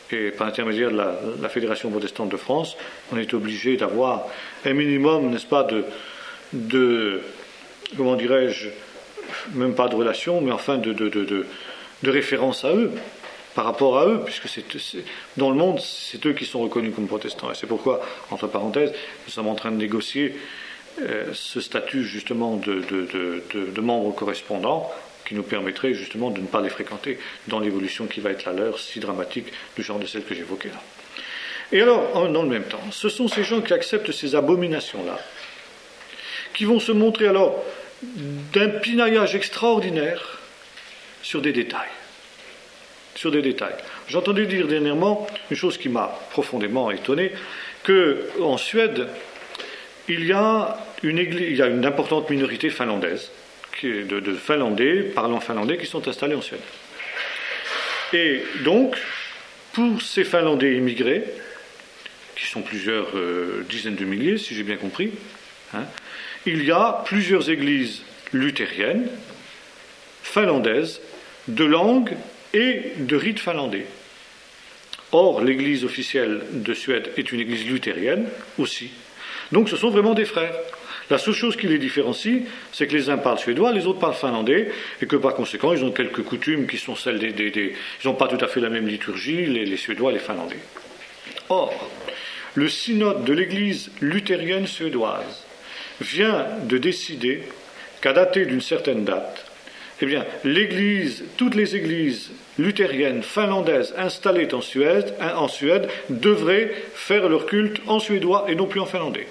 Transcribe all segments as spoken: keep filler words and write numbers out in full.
et par l'intermédiaire de la, la Fédération protestante de France, on est obligé d'avoir un minimum, n'est-ce pas, de, de comment dirais-je, même pas de relation, mais enfin de, de, de, de, de référence à eux, par rapport à eux, puisque c'est, c'est, dans le monde, c'est eux qui sont reconnus comme protestants. Et c'est pourquoi, entre parenthèses, nous sommes en train de négocier euh, ce statut justement de, de, de, de, de membres correspondants, qui nous permettrait justement de ne pas les fréquenter dans l'évolution qui va être la leur, si dramatique, du genre de celle que j'évoquais là. Et alors, dans le même temps, ce sont ces gens qui acceptent ces abominations-là, qui vont se montrer alors d'un pinaillage extraordinaire sur des détails. Sur des détails. J'ai entendu dire dernièrement une chose qui m'a profondément étonné, qu'en Suède, il y a une église, il y a une importante minorité finlandaise, de, de Finlandais, parlant finlandais, qui sont installés en Suède. Et donc, pour ces Finlandais immigrés, qui sont plusieurs euh, dizaines de milliers, si j'ai bien compris, hein, il y a plusieurs églises luthériennes, finlandaises, de langue et de rite finlandais. Or, l'église officielle de Suède est une église luthérienne aussi. Donc, ce sont vraiment des frères. La seule chose qui les différencie, c'est que les uns parlent suédois, les autres parlent finlandais, et que par conséquent, ils ont quelques coutumes qui sont celles des... des, des ils n'ont pas tout à fait la même liturgie, les, les Suédois et les Finlandais. Or, le synode de l'église luthérienne suédoise vient de décider qu'à dater d'une certaine date, eh bien, l'église, toutes les églises luthériennes finlandaises installées en Suède, en Suède devraient faire leur culte en suédois et non plus en finlandais.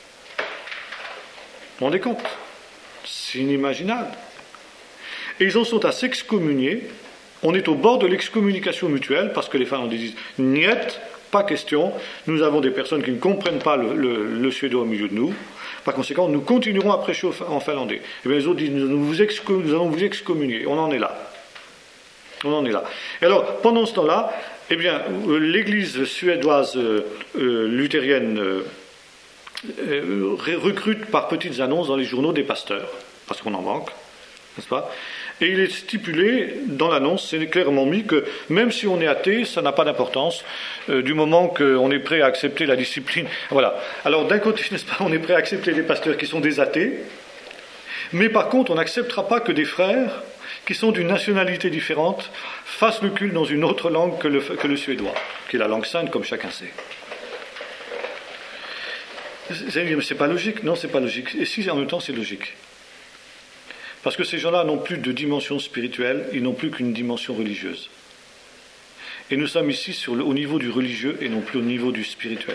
Vous vous rendez compte? C'est inimaginable. Et ils en sont à s'excommunier. On est au bord de l'excommunication mutuelle parce que les Finlandais disent « Niet, pas question, nous avons des personnes qui ne comprennent pas le, le, le suédois au milieu de nous. Par conséquent, nous continuerons à prêcher en finlandais. » Et bien les autres disent « nous, vous excom- nous allons vous excommunier. » On en est là. On en est là. Et alors, pendant ce temps-là, eh bien, l'église suédoise euh, euh, luthérienne euh, Euh, recrute par petites annonces dans les journaux des pasteurs, parce qu'on en manque, n'est-ce pas? Et il est stipulé dans l'annonce, c'est clairement mis que même si on est athée, ça n'a pas d'importance, euh, du moment qu'on est prêt à accepter la discipline. Voilà. Alors d'un côté, n'est-ce pas, on est prêt à accepter des pasteurs qui sont des athées, mais par contre, on n'acceptera pas que des frères qui sont d'une nationalité différente fassent le culte dans une autre langue que le, que le suédois, qui est la langue sainte, comme chacun sait. Vous allez me dire, mais c'est pas logique. Non, c'est pas logique. Et si, en même temps, c'est logique. Parce que ces gens-là n'ont plus de dimension spirituelle, ils n'ont plus qu'une dimension religieuse. Et nous sommes ici sur le, au niveau du religieux et non plus au niveau du spirituel.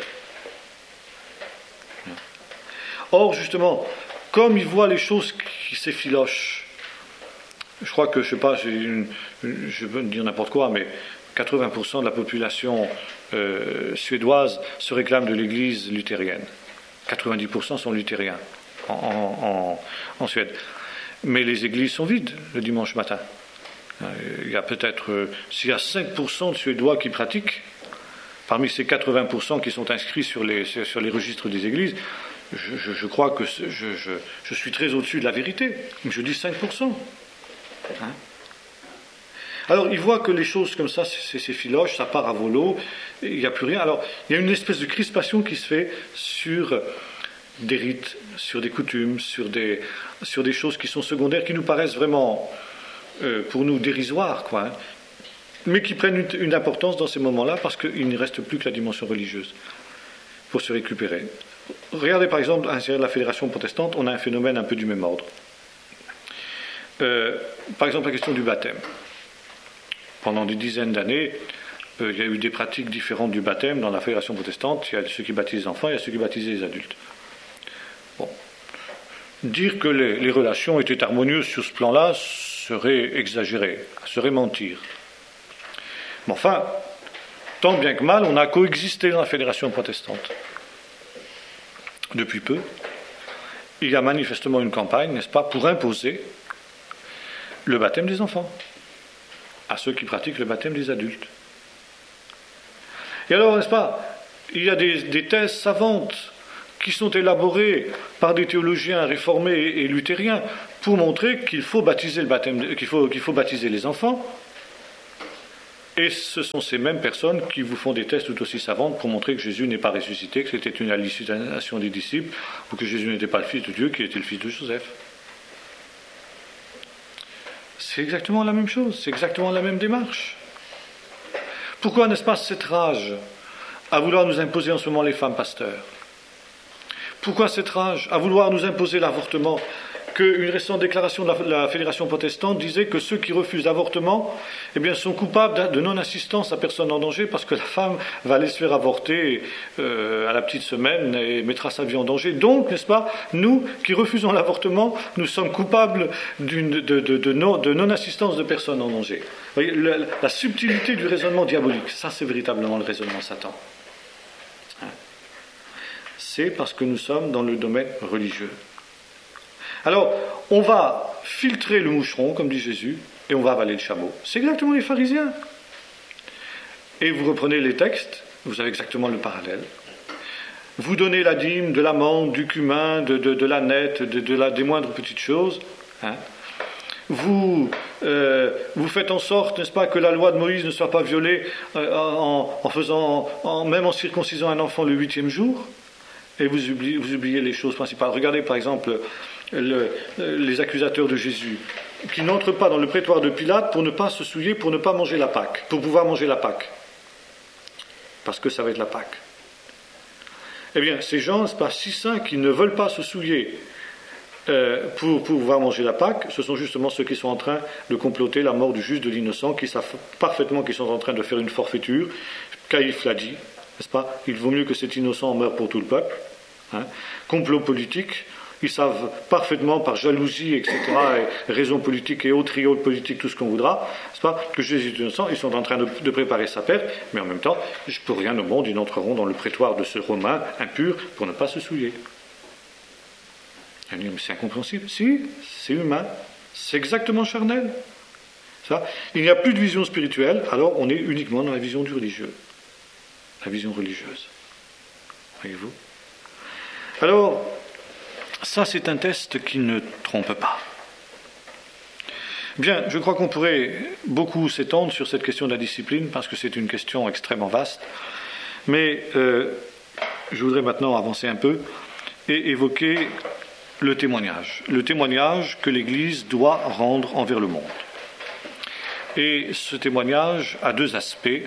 Or, justement, comme ils voient les choses qui s'effilochent, je crois que, je sais pas, j'ai une, une, je veux dire n'importe quoi, mais quatre-vingts pour cent de la population euh, suédoise se réclame de l'église luthérienne. quatre-vingt-dix pour cent sont luthériens en, en, en, en Suède. Mais les églises sont vides le dimanche matin. Il y a peut-être, euh, s'il y a cinq pour cent de Suédois qui pratiquent, parmi ces quatre-vingts pour cent qui sont inscrits sur les, sur les registres des églises, je, je, je crois que je, je, je suis très au-dessus de la vérité. Je dis cinq pour cent. Hein? Alors, ils voient que les choses comme ça, c'est, c'est filoche, ça part à volo, il n'y a plus rien. Alors, il y a une espèce de crispation qui se fait sur des rites, sur des coutumes, sur des, sur des choses qui sont secondaires, qui nous paraissent vraiment, euh, pour nous, dérisoires, quoi, hein, mais qui prennent une, une importance dans ces moments-là, parce qu'il ne reste plus que la dimension religieuse pour se récupérer. Regardez, par exemple, à l'intérieur de la Fédération protestante, on a un phénomène un peu du même ordre. Euh, par exemple, la question du baptême. Pendant des dizaines d'années, euh, il y a eu des pratiques différentes du baptême dans la Fédération protestante. Il y a ceux qui baptisent les enfants, il y a ceux qui baptisent les adultes. Bon. Dire que les, les relations étaient harmonieuses sur ce plan-là serait exagéré, serait mentir. Mais enfin, tant bien que mal, on a coexisté dans la Fédération protestante. Depuis peu, il y a manifestement une campagne, n'est-ce pas, pour imposer le baptême des enfants à ceux qui pratiquent le baptême des adultes. Et alors, n'est-ce pas, il y a des, des thèses savantes qui sont élaborées par des théologiens réformés et luthériens pour montrer qu'il faut baptiser le baptême, qu'il faut, qu'il faut baptiser les enfants. Et ce sont ces mêmes personnes qui vous font des tests tout aussi savants pour montrer que Jésus n'est pas ressuscité, que c'était une hallucination des disciples, ou que Jésus n'était pas le Fils de Dieu, qu'il était le fils de Joseph. C'est exactement la même chose, c'est exactement la même démarche. Pourquoi n'est-ce pas cette rage à vouloir nous imposer en ce moment les femmes pasteurs? Pourquoi cette rage à vouloir nous imposer l'avortement? Qu'une récente déclaration de la, la Fédération protestante disait que ceux qui refusent l'avortement eh bien, sont coupables de non-assistance à personne en danger parce que la femme va aller se faire avorter euh, à la petite semaine et mettra sa vie en danger. Donc, n'est-ce pas, nous qui refusons l'avortement, nous sommes coupables d'une, de, de, de, non, de non-assistance de personnes en danger. Vous voyez, la, la subtilité du raisonnement diabolique, ça c'est véritablement le raisonnement Satan. Hein? C'est parce que nous sommes dans le domaine religieux. Alors, on va filtrer le moucheron, comme dit Jésus, et on va avaler le chameau. C'est exactement les pharisiens. Et vous reprenez les textes, vous avez exactement le parallèle. Vous donnez la dîme de l'amande, du cumin, de, de, de la nette, de, de la, des moindres petites choses. Hein. Vous, euh, vous faites en sorte, n'est-ce pas, que la loi de Moïse ne soit pas violée euh, en, en faisant, en, même en circoncisant un enfant le huitième jour. Et vous oubliez, vous oubliez les choses principales. Regardez par exemple le, les accusateurs de Jésus, qui n'entrent pas dans le prétoire de Pilate pour ne pas se souiller, pour ne pas manger la Pâque, pour pouvoir manger la Pâque. Parce que ça va être la Pâque. Eh bien, ces gens, c'est pas si saints qui ne veulent pas se souiller euh, pour, pour pouvoir manger la Pâque, ce sont justement ceux qui sont en train de comploter la mort du juste, de l'innocent, qui savent parfaitement qu'ils sont en train de faire une forfaiture. Caïphe l'a dit, n'est-ce pas? Il vaut mieux que cet innocent meure pour tout le peuple. Hein. Complot politique, ils savent parfaitement par jalousie, et cetera, et raison politique et autres triots politiques, tout ce qu'on voudra, n'est-ce pas, que Jésus est innocent, ils sont en train de, de préparer sa perte, mais en même temps, pour rien au monde, ils n'entreront dans le prétoire de ce Romain impur pour ne pas se souiller. Mais c'est incompréhensible. Si, c'est humain, c'est exactement charnel. Ça, il n'y a plus de vision spirituelle, alors on est uniquement dans la vision du religieux. La vision religieuse. Voyez-vous? Alors, ça c'est un test qui ne trompe pas. Bien, je crois qu'on pourrait beaucoup s'étendre sur cette question de la discipline, parce que c'est une question extrêmement vaste, mais euh, je voudrais maintenant avancer un peu et évoquer le témoignage. Le témoignage que l'Église doit rendre envers le monde. Et ce témoignage a deux aspects.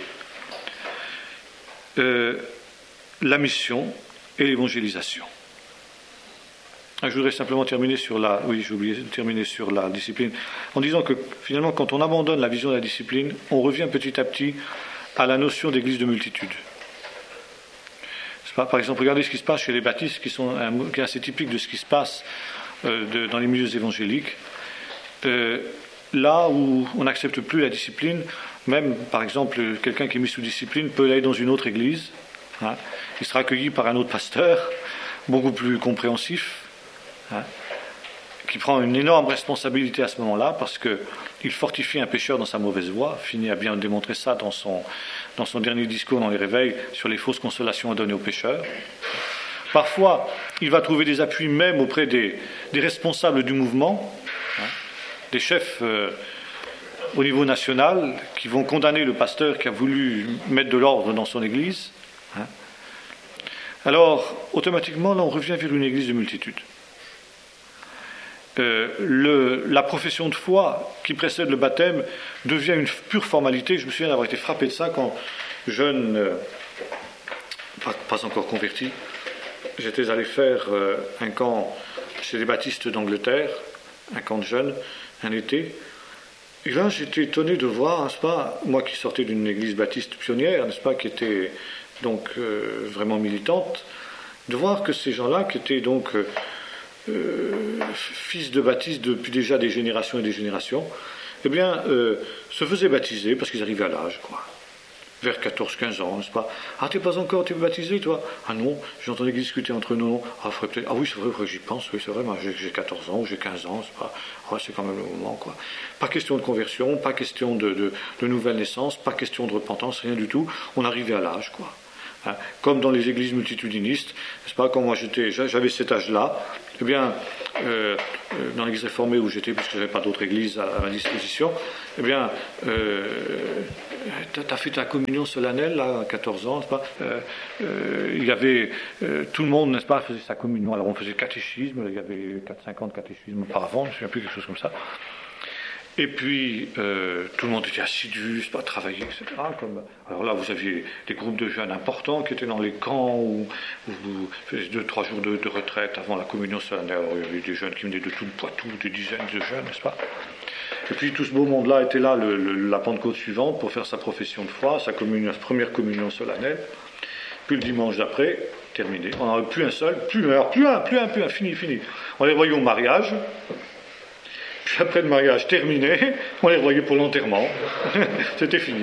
Euh, la mission et l'évangélisation. Je voudrais simplement terminer sur la, oui, j'ai oublié de terminer sur la discipline, en disant que finalement, quand on abandonne la vision de la discipline, on revient petit à petit à la notion d'église de multitude. C'est pas, par exemple, regardez ce qui se passe chez les baptistes, qui sont un, qui est assez typique de ce qui se passe euh, de, dans les milieux évangéliques. Euh, là où on n'accepte plus la discipline, même, par exemple, quelqu'un qui est mis sous discipline peut aller dans une autre église. Hein, il sera accueilli par un autre pasteur, beaucoup plus compréhensif, hein, qui prend une énorme responsabilité à ce moment-là, parce qu'il fortifie un pécheur dans sa mauvaise voie. Finit à bien démontrer ça dans son, dans son dernier discours dans les réveils sur les fausses consolations à donner aux pécheurs. Parfois, il va trouver des appuis même auprès des, des responsables du mouvement, hein, des chefs euh, au niveau national, qui vont condamner le pasteur qui a voulu mettre de l'ordre dans son église. Hein. Alors, automatiquement, là, on revient vers une église de multitude. Euh, le, la profession de foi qui précède le baptême devient une pure formalité. Je me souviens d'avoir été frappé de ça quand jeune, euh, pas, pas encore converti, j'étais allé faire euh, un camp chez les baptistes d'Angleterre, un camp de jeunes, un été. Et là, j'étais étonné de voir, n'est-ce pas, moi qui sortais d'une église baptiste pionnière, n'est-ce pas, qui était donc euh, vraiment militante, de voir que ces gens-là, qui étaient donc euh, euh, fils de baptistes depuis déjà des générations et des générations, eh bien, euh, se faisaient baptiser parce qu'ils arrivaient à l'âge, quoi. Vers quatorze quinze ans, n'est-ce pas? Ah, t'es pas encore, t'es baptisé, toi? Ah non, j'entendais discuter entre nous. Ah, faudrait peut-être... ah oui, c'est vrai, vrai j'y pense, oui, c'est vrai, moi, j'ai, j'ai quatorze ans ou j'ai quinze ans, c'est pas... ah, c'est quand même le moment, quoi. Pas question de conversion, pas question de, de, de nouvelle naissance, pas question de repentance, rien du tout. On arrivait à l'âge, quoi. Hein, comme dans les églises multitudinistes, n'est-ce pas, quand moi j'étais, j'avais cet âge-là, eh bien, euh, dans l'église réformée où j'étais, puisque je n'avais pas d'autres églises à, à ma disposition, eh bien, euh, tu as fait ta communion solennelle, là, à quatorze ans, n'est-ce pas euh, euh, Il y avait, euh, tout le monde, n'est-ce pas, faisait sa communion. Alors on faisait le catéchisme, il y avait quatre cinq ans de catéchisme auparavant, je ne me souviens plus, quelque chose comme ça. Et puis, euh, tout le monde était assidu, pas travailler, et cetera. Comme, alors là, vous aviez des groupes de jeunes importants qui étaient dans les camps, où, où vous faisiez deux, trois jours de, de retraite avant la communion solennelle. Alors, il y avait des jeunes qui venaient de tout le Poitou, des dizaines de jeunes, n'est-ce pas? Et puis, tout ce beau monde-là était là le, le, la Pentecôte suivante pour faire sa profession de foi, sa, communion, sa première communion solennelle. Puis le dimanche d'après, terminé. On n'en avait plus un seul, plus un, plus un, plus un, plus un, fini, fini. On les voyait au mariage. Puis après le mariage terminé, on les revoyait pour l'enterrement. C'était fini.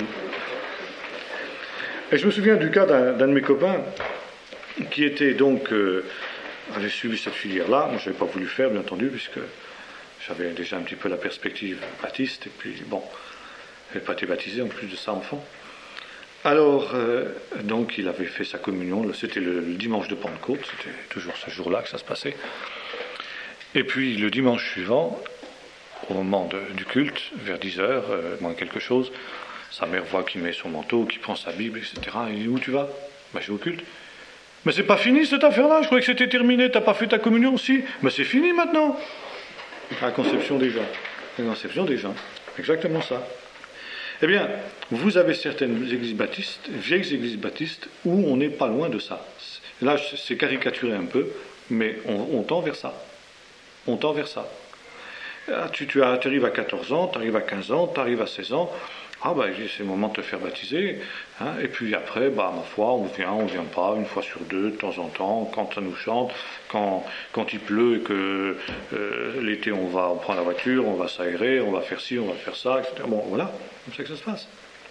Et je me souviens du cas d'un, d'un de mes copains qui était donc euh, avait suivi cette filière-là. Moi, je n'avais pas voulu faire, bien entendu, puisque j'avais déjà un petit peu la perspective baptiste. Et puis, bon, je n'avais pas été baptisé, en plus de ça, enfant. Alors, euh, donc, il avait fait sa communion. C'était le, le dimanche de Pentecôte. C'était toujours ce jour-là que ça se passait. Et puis, le dimanche suivant, au moment de, du culte, vers dix heures, euh, moins quelque chose, sa mère voit qu'il met son manteau, qu'il prend sa Bible, et cetera. Il dit, où tu vas? Ben, je vais au culte. Mais c'est pas fini cette affaire-là, je croyais que c'était terminé, t'as pas fait ta communion aussi. Mais c'est fini maintenant. La conception des gens. La conception des gens. Exactement ça. Eh bien, vous avez certaines églises baptistes, vieilles églises baptistes, où on n'est pas loin de ça. Là, c'est caricaturé un peu, mais on, on tend vers ça. On tend vers ça. Ah, tu, tu arrives à quatorze ans, tu arrives à quinze ans, tu arrives à seize ans, ah ben c'est le moment de te faire baptiser, hein, et puis après, bah, ma foi, on vient, on vient pas, une fois sur deux, de temps en temps, quand ça nous chante, quand, quand il pleut et que euh, l'été on va, on prend la voiture, on va s'aérer, on va faire ci, on va faire ça, et cetera. Bon, voilà, comme ça que ça se passe.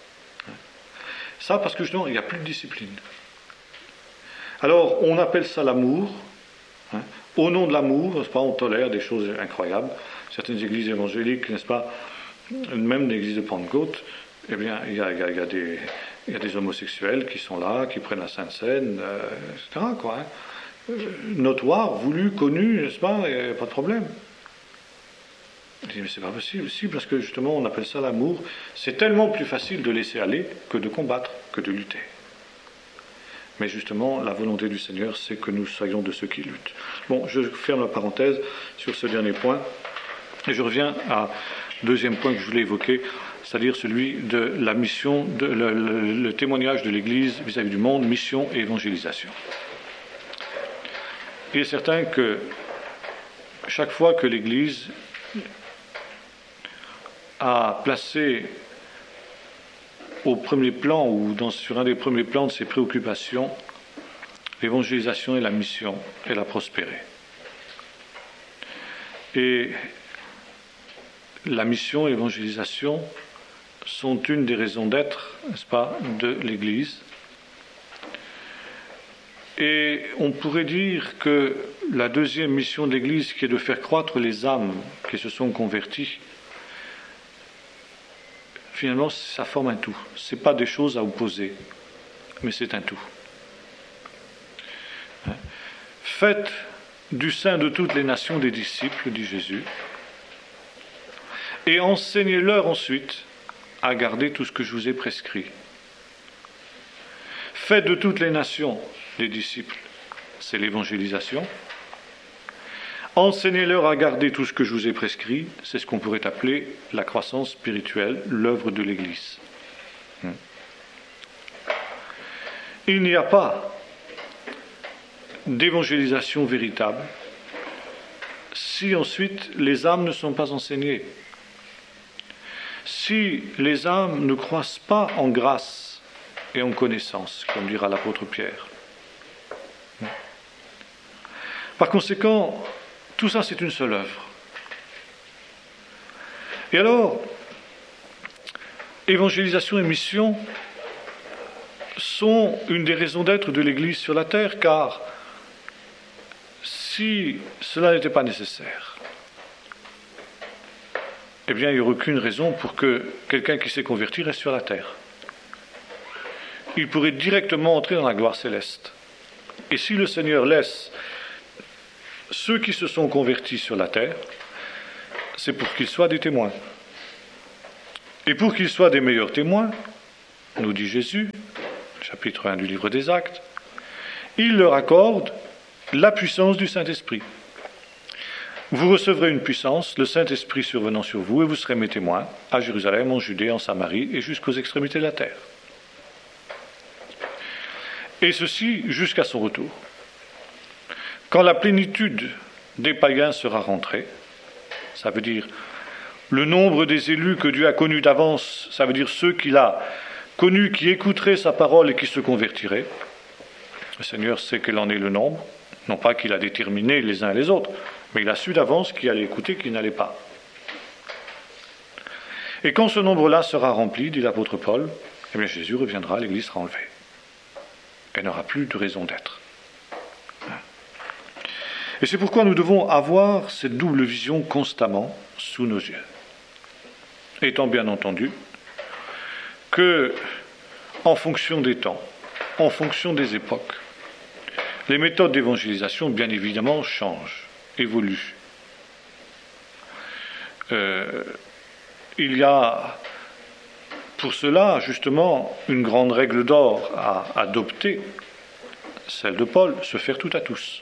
Ça parce que justement, il n'y a plus de discipline. Alors, on appelle ça l'amour, hein. Au nom de l'amour, n'est-ce pas, on tolère des choses incroyables. Certaines églises évangéliques, n'est-ce pas, même l'église de Pentecôte, eh bien, il y a, il y a, il y a, des, il y a des homosexuels qui sont là, qui prennent la Sainte Seine, euh, et cetera, quoi, hein. Euh, notoire, voulu, connu, n'est-ce pas, il n'y a pas de problème. Je dis, mais c'est pas possible, si, parce que justement, on appelle ça l'amour. C'est tellement plus facile de laisser aller que de combattre, que de lutter. Mais justement, la volonté du Seigneur, c'est que nous soyons de ceux qui luttent. Bon, je ferme la parenthèse sur ce dernier point, et je reviens à deuxième point que je voulais évoquer, c'est-à-dire celui de la mission, de, le, le, le témoignage de l'Église vis-à-vis du monde, mission et évangélisation. Il est certain que chaque fois que l'Église a placé au premier plan, ou dans, sur un des premiers plans de ses préoccupations, l'évangélisation et la mission, elle a prospéré. Et la mission et l'évangélisation sont une des raisons d'être, n'est-ce pas, de l'Église. Et on pourrait dire que la deuxième mission de l'Église, qui est de faire croître les âmes qui se sont converties, finalement, ça forme un tout. Ce n'est pas des choses à opposer, mais c'est un tout. Faites du sein de toutes les nations des disciples, dit Jésus, et enseignez-leur ensuite à garder tout ce que je vous ai prescrit. Faites de toutes les nations des disciples, c'est l'évangélisation. Enseignez-leur à garder tout ce que je vous ai prescrit, c'est ce qu'on pourrait appeler la croissance spirituelle, l'œuvre de l'Église. Il n'y a pas d'évangélisation véritable si ensuite les âmes ne sont pas enseignées. Si les âmes ne croissent pas en grâce et en connaissance, comme dira l'apôtre Pierre. Par conséquent, tout ça, c'est une seule œuvre. Et alors, évangélisation et mission sont une des raisons d'être de l'Église sur la terre, car si cela n'était pas nécessaire, eh bien, il n'y aurait aucune raison pour que quelqu'un qui s'est converti reste sur la terre. Il pourrait directement entrer dans la gloire céleste. Et si le Seigneur laisse ceux qui se sont convertis sur la terre, c'est pour qu'ils soient des témoins. Et pour qu'ils soient des meilleurs témoins, nous dit Jésus, chapitre un du livre des Actes, il leur accorde la puissance du Saint-Esprit. Vous recevrez une puissance, le Saint-Esprit survenant sur vous, et vous serez mes témoins à Jérusalem, en Judée, en Samarie et jusqu'aux extrémités de la terre. Et ceci jusqu'à son retour. Quand la plénitude des païens sera rentrée, ça veut dire le nombre des élus que Dieu a connus d'avance, ça veut dire ceux qu'il a connus, qui écouteraient sa parole et qui se convertiraient. Le Seigneur sait quel en est le nombre, non pas qu'il a déterminé les uns et les autres, mais il a su d'avance qui allait écouter, qui n'allait pas. Et quand ce nombre-là sera rempli, dit l'apôtre Paul, eh bien Jésus reviendra, l'Église sera enlevée. Elle n'aura plus de raison d'être. Et c'est pourquoi nous devons avoir cette double vision constamment sous nos yeux. Étant bien entendu que, en fonction des temps, en fonction des époques, les méthodes d'évangélisation, bien évidemment, changent, évoluent. Euh, il y a pour cela, justement, une grande règle d'or à adopter, celle de Paul, se faire tout à tous.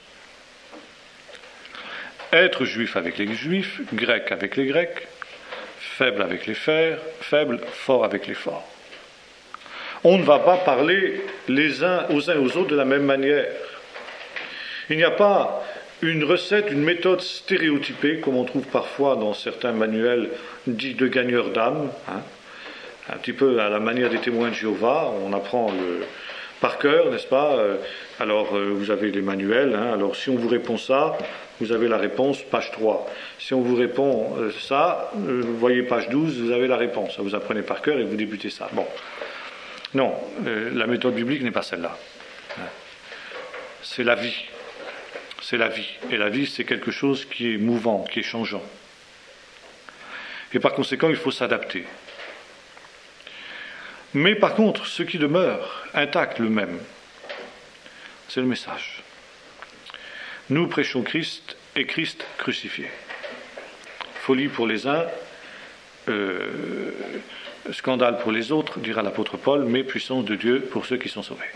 Être juif avec les juifs, grec avec les grecs, faible avec les fers, faible, fort avec les forts. On ne va pas parler les uns aux uns et aux autres de la même manière. Il n'y a pas une recette, une méthode stéréotypée, comme on trouve parfois dans certains manuels dits de gagneurs d'âme, hein, un petit peu à la manière des témoins de Jéhovah, on apprend le, par cœur, n'est-ce pas? Alors, euh, vous avez les manuels, hein, alors si on vous répond ça, vous avez la réponse, page trois. Si on vous répond euh, ça, euh, vous voyez page douze, vous avez la réponse. Vous apprenez par cœur et vous débutez ça. Bon. Non, euh, la méthode biblique n'est pas celle-là. C'est la vie. C'est la vie. Et la vie, c'est quelque chose qui est mouvant, qui est changeant. Et par conséquent, il faut s'adapter. Mais par contre, ce qui demeure intact, le même, c'est le message. Nous prêchons Christ et Christ crucifié. Folie pour les uns, euh, scandale pour les autres, dira l'apôtre Paul, mais puissance de Dieu pour ceux qui sont sauvés.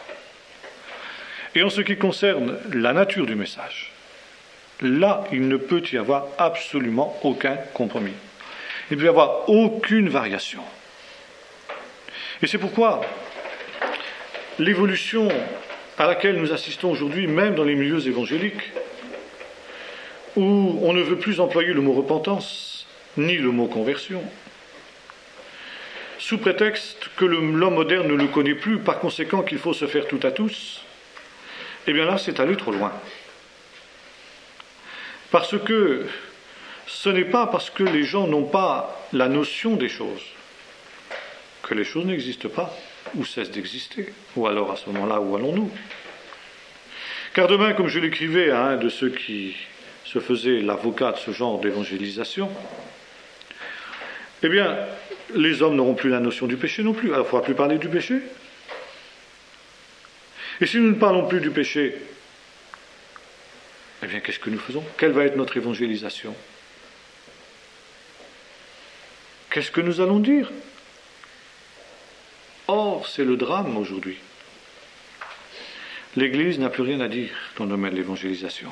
Et en ce qui concerne la nature du message, là, il ne peut y avoir absolument aucun compromis. Il ne peut y avoir aucune variation. Et c'est pourquoi l'évolution à laquelle nous assistons aujourd'hui, même dans les milieux évangéliques, où on ne veut plus employer le mot repentance, ni le mot conversion, sous prétexte que le, l'homme moderne ne le connaît plus, par conséquent qu'il faut se faire tout à tous, eh bien là, c'est aller trop loin. Parce que ce n'est pas parce que les gens n'ont pas la notion des choses que les choses n'existent pas, ou cessent d'exister, ou alors à ce moment-là, où allons-nous? Car demain, comme je l'écrivais à un de ceux qui se faisaient l'avocat de ce genre d'évangélisation, eh bien, les hommes n'auront plus la notion du péché non plus, alors il ne faudra plus parler du péché. Et si nous ne parlons plus du péché, eh bien, qu'est-ce que nous faisons? Quelle va être notre évangélisation? Qu'est-ce que nous allons dire? Or, c'est le drame aujourd'hui. L'Église n'a plus rien à dire dans le domaine de l'évangélisation.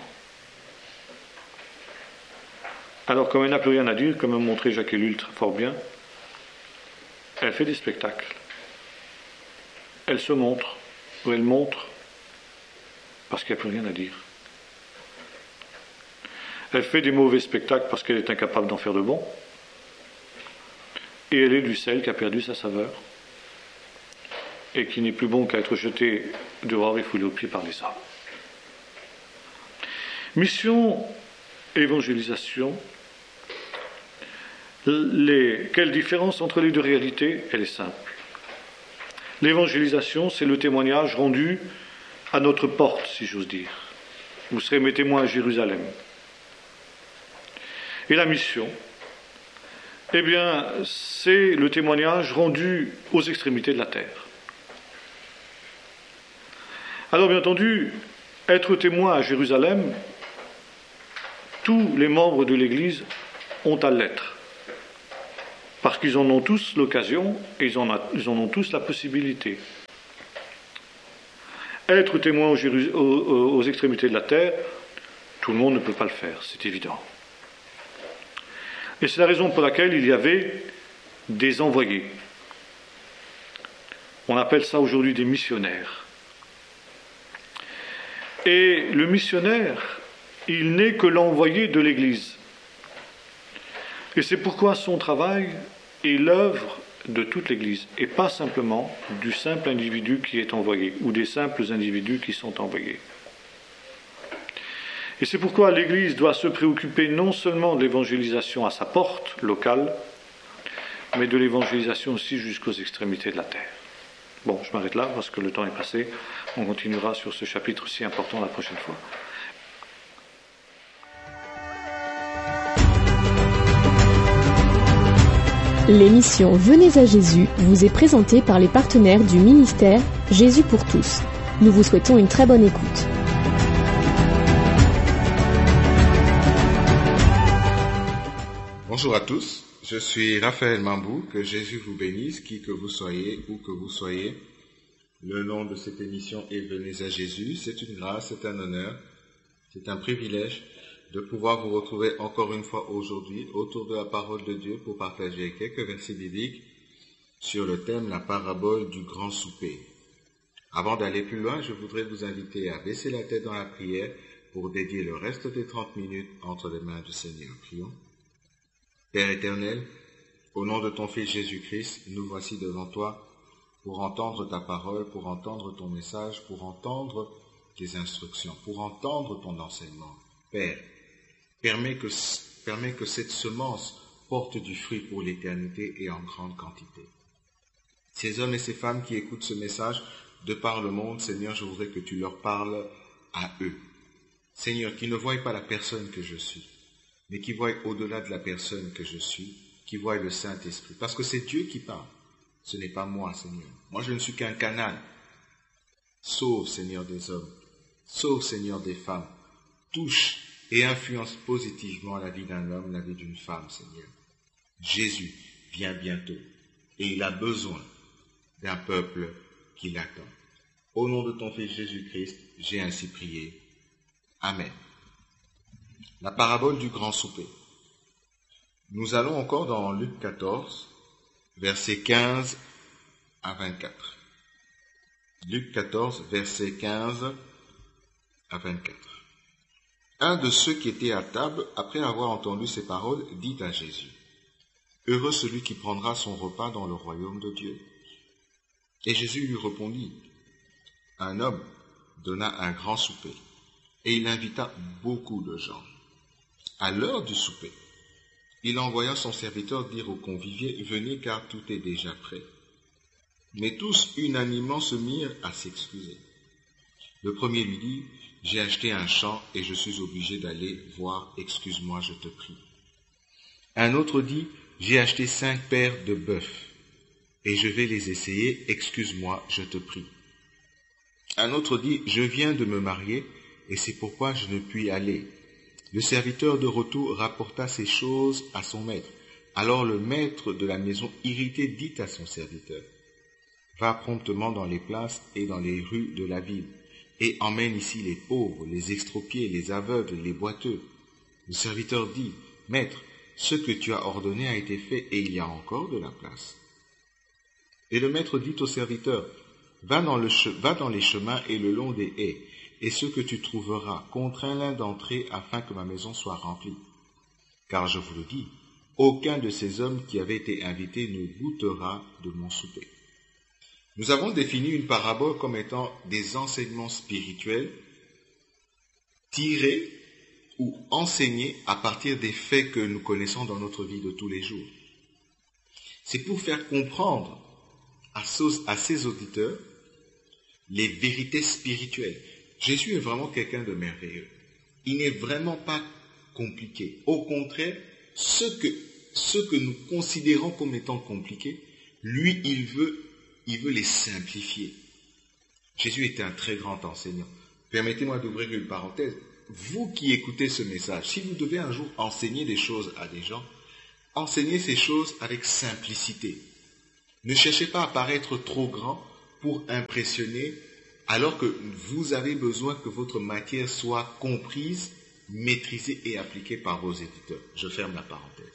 Alors, comme elle n'a plus rien à dire, comme a montré Jacques Ellul très fort bien, elle fait des spectacles. Elle se montre, ou elle montre, parce qu'il n'y a plus rien à dire. Elle fait des mauvais spectacles parce qu'elle est incapable d'en faire de bons. Et elle est du sel qui a perdu sa saveur. Et qui n'est plus bon qu'à être jeté dehors et foulé aux pieds par les hommes. Mission, évangélisation. Les, quelle différence entre les deux réalités? Elle est simple. L'évangélisation, c'est le témoignage rendu à notre porte, si j'ose dire. Vous serez mes témoins à Jérusalem. Et la mission, eh bien, c'est le témoignage rendu aux extrémités de la terre. Alors, bien entendu, être témoin à Jérusalem, tous les membres de l'Église ont à l'être. Parce qu'ils en ont tous l'occasion, et ils en, a, ils en ont tous la possibilité. Être témoin aux, aux, aux extrémités de la terre, tout le monde ne peut pas le faire, c'est évident. Et c'est la raison pour laquelle il y avait des envoyés. On appelle ça aujourd'hui des missionnaires. Et le missionnaire, il n'est que l'envoyé de l'Église. Et c'est pourquoi son travail est l'œuvre de toute l'Église, et pas simplement du simple individu qui est envoyé, ou des simples individus qui sont envoyés. Et c'est pourquoi l'Église doit se préoccuper non seulement de l'évangélisation à sa porte locale, mais de l'évangélisation aussi jusqu'aux extrémités de la terre. Bon, je m'arrête là parce que le temps est passé. On continuera sur ce chapitre si important la prochaine fois. L'émission Venez à Jésus vous est présentée par les partenaires du ministère Jésus pour tous. Nous vous souhaitons une très bonne écoute. Bonjour à tous, je suis Raphaël Mambou, que Jésus vous bénisse, qui que vous soyez, où que vous soyez. Le nom de cette émission est Venez à Jésus, c'est une grâce, c'est un honneur, c'est un privilège de pouvoir vous retrouver encore une fois aujourd'hui autour de la parole de Dieu pour partager quelques versets bibliques sur le thème la parabole du grand souper. Avant d'aller plus loin, je voudrais vous inviter à baisser la tête dans la prière pour dédier le reste des trente minutes entre les mains du Seigneur. Prions. Père éternel, au nom de ton Fils Jésus-Christ, nous voici devant toi pour entendre ta parole, pour entendre ton message, pour entendre tes instructions, pour entendre ton enseignement. Père, permets que, permets que cette semence porte du fruit pour l'éternité et en grande quantité. Ces hommes et ces femmes qui écoutent ce message de par le monde, Seigneur, je voudrais que tu leur parles à eux. Seigneur, qu'ils ne voient pas la personne que je suis, mais qui voient au-delà de la personne que je suis, qui voient le Saint-Esprit. Parce que c'est Dieu qui parle, ce n'est pas moi, Seigneur. Moi, je ne suis qu'un canal. Sauve, Seigneur, des hommes, sauve, Seigneur, des femmes, touche et influence positivement la vie d'un homme, la vie d'une femme, Seigneur. Jésus vient bientôt et il a besoin d'un peuple qui l'attend. Au nom de ton Fils Jésus-Christ, j'ai ainsi prié. Amen. La parabole du grand souper. Nous allons encore dans Luc quatorze, versets quinze à vingt-quatre. Luc quatorze, versets quinze à vingt-quatre. Un de ceux qui étaient à table, après avoir entendu ces paroles, dit à Jésus, « Heureux celui qui prendra son repas dans le royaume de Dieu. » Et Jésus lui répondit, « Un homme donna un grand souper, et il invita beaucoup de gens. À l'heure du souper, il envoya son serviteur dire aux conviviés, « Venez car tout est déjà prêt. » Mais tous unanimement se mirent à s'excuser. Le premier lui dit, « J'ai acheté un champ et je suis obligé d'aller voir, excuse-moi, je te prie. » Un autre dit, « J'ai acheté cinq paires de bœufs et je vais les essayer, excuse-moi, je te prie. » Un autre dit, « Je viens de me marier et c'est pourquoi je ne puis aller. » Le serviteur de retour rapporta ces choses à son maître. Alors le maître de la maison, irrité, dit à son serviteur, « Va promptement dans les places et dans les rues de la ville, et emmène ici les pauvres, les extropiés, les aveugles, les boiteux. » Le serviteur dit, « Maître, ce que tu as ordonné a été fait, et il y a encore de la place. » Et le maître dit au serviteur, « Va dans, le che- va dans les chemins et le long des haies, et ce que tu trouveras, contrains l'un d'entrer afin que ma maison soit remplie. Car je vous le dis, aucun de ces hommes qui avaient été invités ne goûtera de mon souper. » Nous avons défini une parabole comme étant des enseignements spirituels tirés ou enseignés à partir des faits que nous connaissons dans notre vie de tous les jours. C'est pour faire comprendre à ces auditeurs les vérités spirituelles. Jésus est vraiment quelqu'un de merveilleux. Il n'est vraiment pas compliqué. Au contraire, ce que, ce que nous considérons comme étant compliqué, lui, il veut, il veut les simplifier. Jésus était un très grand enseignant. Permettez-moi d'ouvrir une parenthèse. Vous qui écoutez ce message, si vous devez un jour enseigner des choses à des gens, enseignez ces choses avec simplicité. Ne cherchez pas à paraître trop grand pour impressionner, alors que vous avez besoin que votre matière soit comprise, maîtrisée et appliquée par vos éditeurs. Je ferme la parenthèse.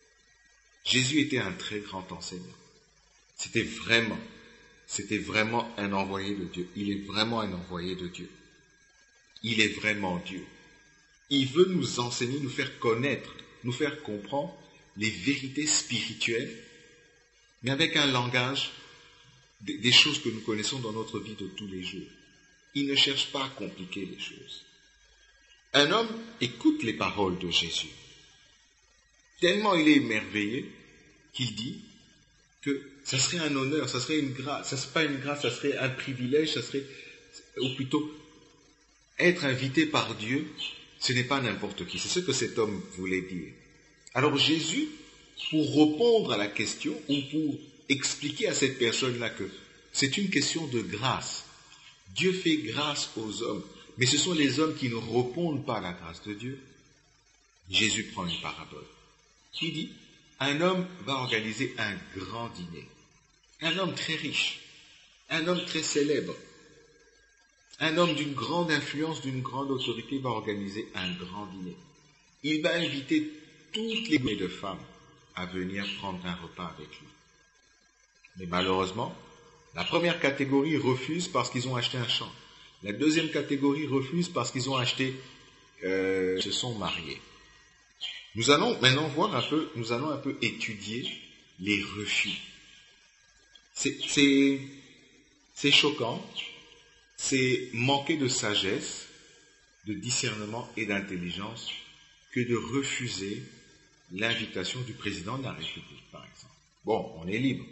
Jésus était un très grand enseignant. C'était vraiment, c'était vraiment un envoyé de Dieu. Il est vraiment un envoyé de Dieu. Il est vraiment Dieu. Il veut nous enseigner, nous faire connaître, nous faire comprendre les vérités spirituelles, mais avec un langage des choses que nous connaissons dans notre vie de tous les jours. Il ne cherche pas à compliquer les choses. Un homme écoute les paroles de Jésus. Tellement il est émerveillé qu'il dit que ça serait un honneur, ça serait une grâce, ça serait pas une grâce, ça serait un privilège, ça serait, ou plutôt, être invité par Dieu, ce n'est pas n'importe qui. C'est ce que cet homme voulait dire. Alors Jésus, pour répondre à la question, ou pour expliquer à cette personne-là que c'est une question de grâce. Dieu fait grâce aux hommes, mais ce sont les hommes qui ne répondent pas à la grâce de Dieu. Jésus prend une parabole. Il dit, un homme va organiser un grand dîner. Un homme très riche, un homme très célèbre, un homme d'une grande influence, d'une grande autorité va organiser un grand dîner. Il va inviter toutes les de femmes à venir prendre un repas avec lui. Mais malheureusement, la première catégorie refuse parce qu'ils ont acheté un champ. La deuxième catégorie refuse parce qu'ils ont acheté, euh, se sont mariés. Nous allons maintenant voir un peu, nous allons un peu étudier les refus. C'est, c'est, c'est choquant, c'est manquer de sagesse, de discernement et d'intelligence que de refuser l'invitation du président de la République, par exemple. Bon, on est libre.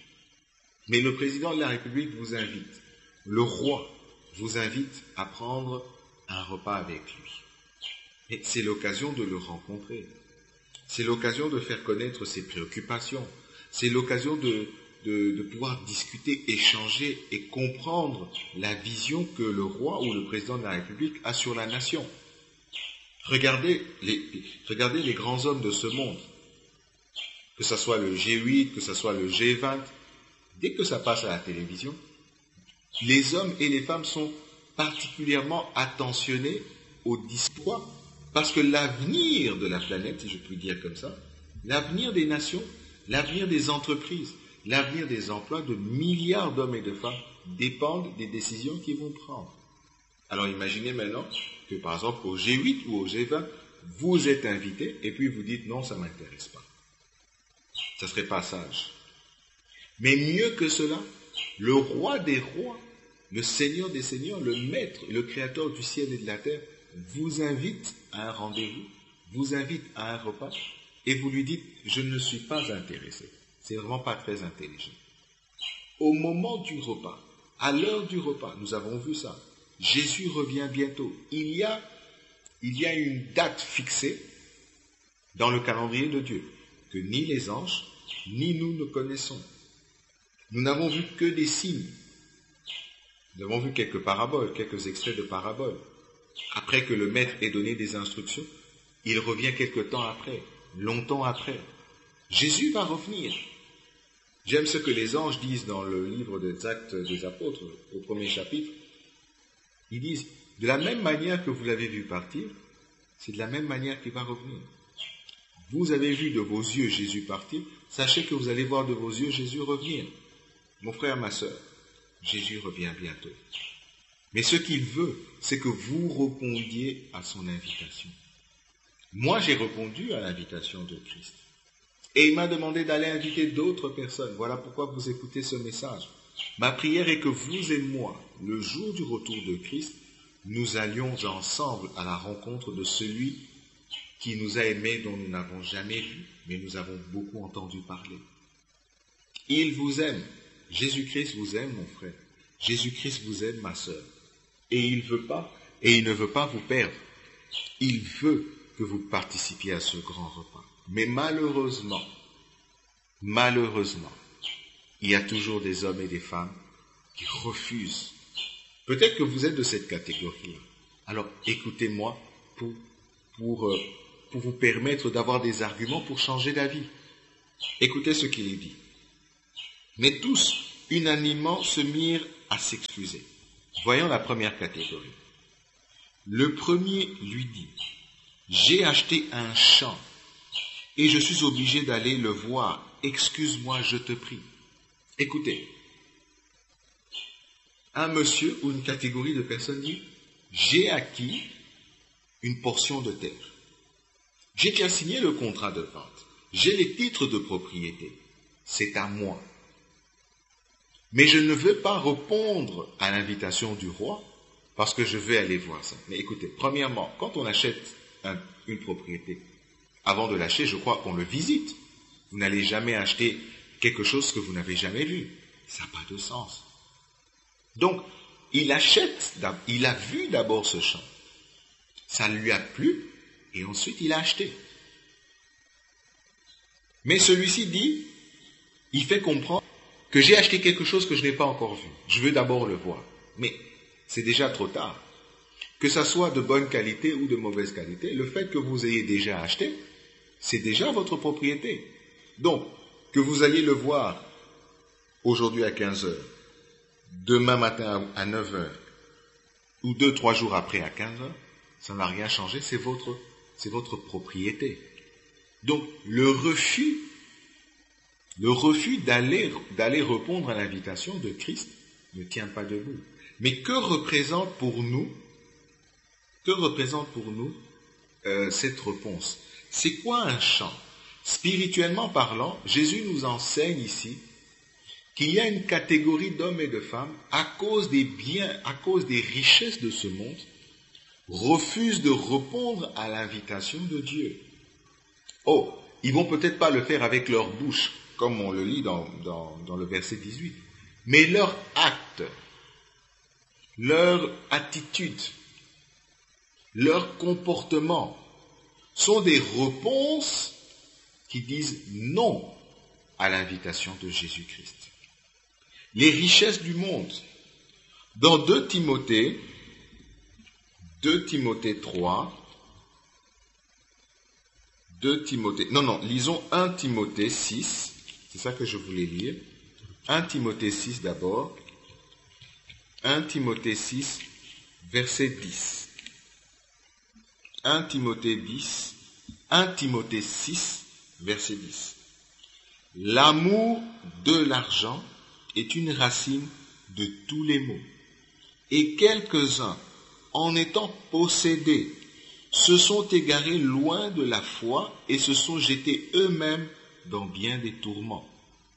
Mais le président de la République vous invite, le roi vous invite à prendre un repas avec lui. Et c'est l'occasion de le rencontrer. C'est l'occasion de faire connaître ses préoccupations. C'est l'occasion de, de, de pouvoir discuter, échanger et comprendre la vision que le roi ou le président de la République a sur la nation. Regardez les, regardez les grands hommes de ce monde, que ce soit le G huit, que ce soit le G vingt, dès que ça passe à la télévision, les hommes et les femmes sont particulièrement attentionnés au discours, parce que l'avenir de la planète, si je puis dire comme ça, l'avenir des nations, l'avenir des entreprises, l'avenir des emplois de milliards d'hommes et de femmes dépendent des décisions qu'ils vont prendre. Alors imaginez maintenant que par exemple au G huit ou au G vingt, vous êtes invité et puis vous dites non, ça ne m'intéresse pas. Ça ne serait pas sage. Mais mieux que cela, le roi des rois, le Seigneur des seigneurs, le Maître, le Créateur du ciel et de la terre, vous invite à un rendez-vous, vous invite à un repas, et vous lui dites, je ne suis pas intéressé. C'est vraiment pas très intelligent. Au moment du repas, à l'heure du repas, nous avons vu ça, Jésus revient bientôt. Il y a, il y a une date fixée dans le calendrier de Dieu, que ni les anges, ni nous ne connaissons. Nous n'avons vu que des signes. Nous avons vu quelques paraboles, quelques extraits de paraboles. Après que le maître ait donné des instructions, il revient quelque temps après, longtemps après. Jésus va revenir. J'aime ce que les anges disent dans le livre des Actes des Apôtres, au premier chapitre. Ils disent, de la même manière que vous l'avez vu partir, c'est de la même manière qu'il va revenir. Vous avez vu de vos yeux Jésus partir, sachez que vous allez voir de vos yeux Jésus revenir. Mon frère, ma sœur, Jésus revient bientôt. Mais ce qu'il veut, c'est que vous répondiez à son invitation. Moi, j'ai répondu à l'invitation de Christ. Et il m'a demandé d'aller inviter d'autres personnes. Voilà pourquoi vous écoutez ce message. Ma prière est que vous et moi, le jour du retour de Christ, nous allions ensemble à la rencontre de celui qui nous a aimés, dont nous n'avons jamais vu, mais nous avons beaucoup entendu parler. Il vous aime. Jésus-Christ vous aime, mon frère. Jésus-Christ vous aime, ma sœur. Et il veut pas, et il ne veut pas vous perdre. Il veut que vous participiez à ce grand repas. Mais malheureusement, malheureusement, il y a toujours des hommes et des femmes qui refusent. Peut-être que vous êtes de cette catégorie-là. Alors, écoutez-moi pour, pour, euh, pour vous permettre d'avoir des arguments pour changer d'avis. Écoutez ce qu'il est dit. Mais tous, unanimement, se mirent à s'excuser. Voyons la première catégorie. Le premier lui dit, « J'ai acheté un champ et je suis obligé d'aller le voir. Excuse-moi, je te prie. » Écoutez, un monsieur ou une catégorie de personnes dit, « J'ai acquis une portion de terre. J'ai déjà signé le contrat de vente. J'ai les titres de propriété. C'est à moi. Mais je ne veux pas répondre à l'invitation du roi parce que je vais aller voir ça. » Mais écoutez, premièrement, quand on achète un, une propriété, avant de l'acheter, je crois qu'on le visite. Vous n'allez jamais acheter quelque chose que vous n'avez jamais vu. Ça n'a pas de sens. Donc, il achète, il a vu d'abord ce champ. Ça lui a plu et ensuite il a acheté. Mais celui-ci dit, il fait comprendre que j'ai acheté quelque chose que je n'ai pas encore vu. Je veux d'abord le voir. Mais c'est déjà trop tard. Que ça soit de bonne qualité ou de mauvaise qualité, le fait que vous ayez déjà acheté, c'est déjà votre propriété. Donc, que vous alliez le voir aujourd'hui à quinze heures, demain matin à neuf heures, ou deux, trois jours après à quinze heures, ça n'a rien changé, c'est votre, c'est votre propriété. Donc, le refus, le refus d'aller, d'aller répondre à l'invitation de Christ ne tient pas debout. Mais que représente pour nous, que représente pour nous euh, cette réponse? C'est quoi un champ? Spirituellement parlant, Jésus nous enseigne ici qu'il y a une catégorie d'hommes et de femmes, à cause des biens, à cause des richesses de ce monde, refusent de répondre à l'invitation de Dieu. Oh, ils vont peut-être pas le faire avec leur bouche, comme on le lit dans, dans, dans le verset dix-huit, mais leur acte, leur attitude, leur comportement sont des réponses qui disent non à l'invitation de Jésus-Christ. Les richesses du monde. Dans deux Timothée, deux Timothée trois, deux Timothée, non, non, lisons un Timothée six, c'est ça que je voulais lire. un Timothée six d'abord. un Timothée six, verset dix. un Timothée dix, un Timothée six, verset dix. L'amour de l'argent est une racine de tous les maux. Et quelques-uns, en étant possédés, se sont égarés loin de la foi et se sont jetés eux-mêmes dans bien des tourments.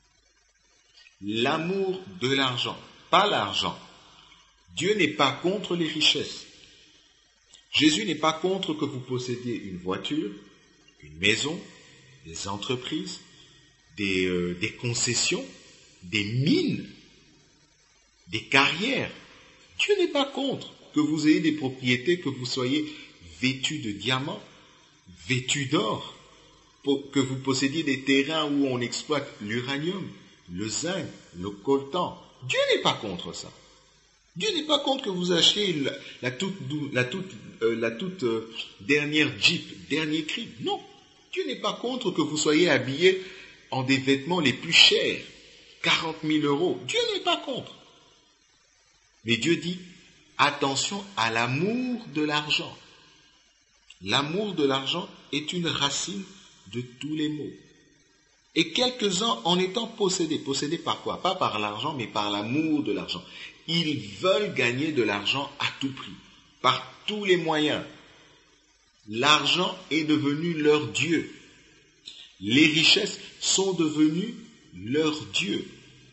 L'amour de l'argent, pas l'argent. Dieu n'est pas contre les richesses. Jésus n'est pas contre que vous possédiez une voiture, une maison, des entreprises, des, euh, des concessions, des mines, des carrières. Dieu n'est pas contre que vous ayez des propriétés, que vous soyez vêtus de diamants, vêtus d'or, que vous possédiez des terrains où on exploite l'uranium, le zinc, le coltan. Dieu n'est pas contre ça. Dieu n'est pas contre que vous achetiez la, la toute, la toute, euh, la toute euh, dernière Jeep, dernier cri. Non. Dieu n'est pas contre que vous soyez habillés en des vêtements les plus chers, quarante mille euros. Dieu n'est pas contre. Mais Dieu dit, attention à l'amour de l'argent. L'amour de l'argent est une racine de tous les maux. Et quelques-uns en étant possédés, possédés par quoi? Pas par l'argent, mais par l'amour de l'argent. Ils veulent gagner de l'argent à tout prix, par tous les moyens. L'argent est devenu leur Dieu. Les richesses sont devenues leur Dieu.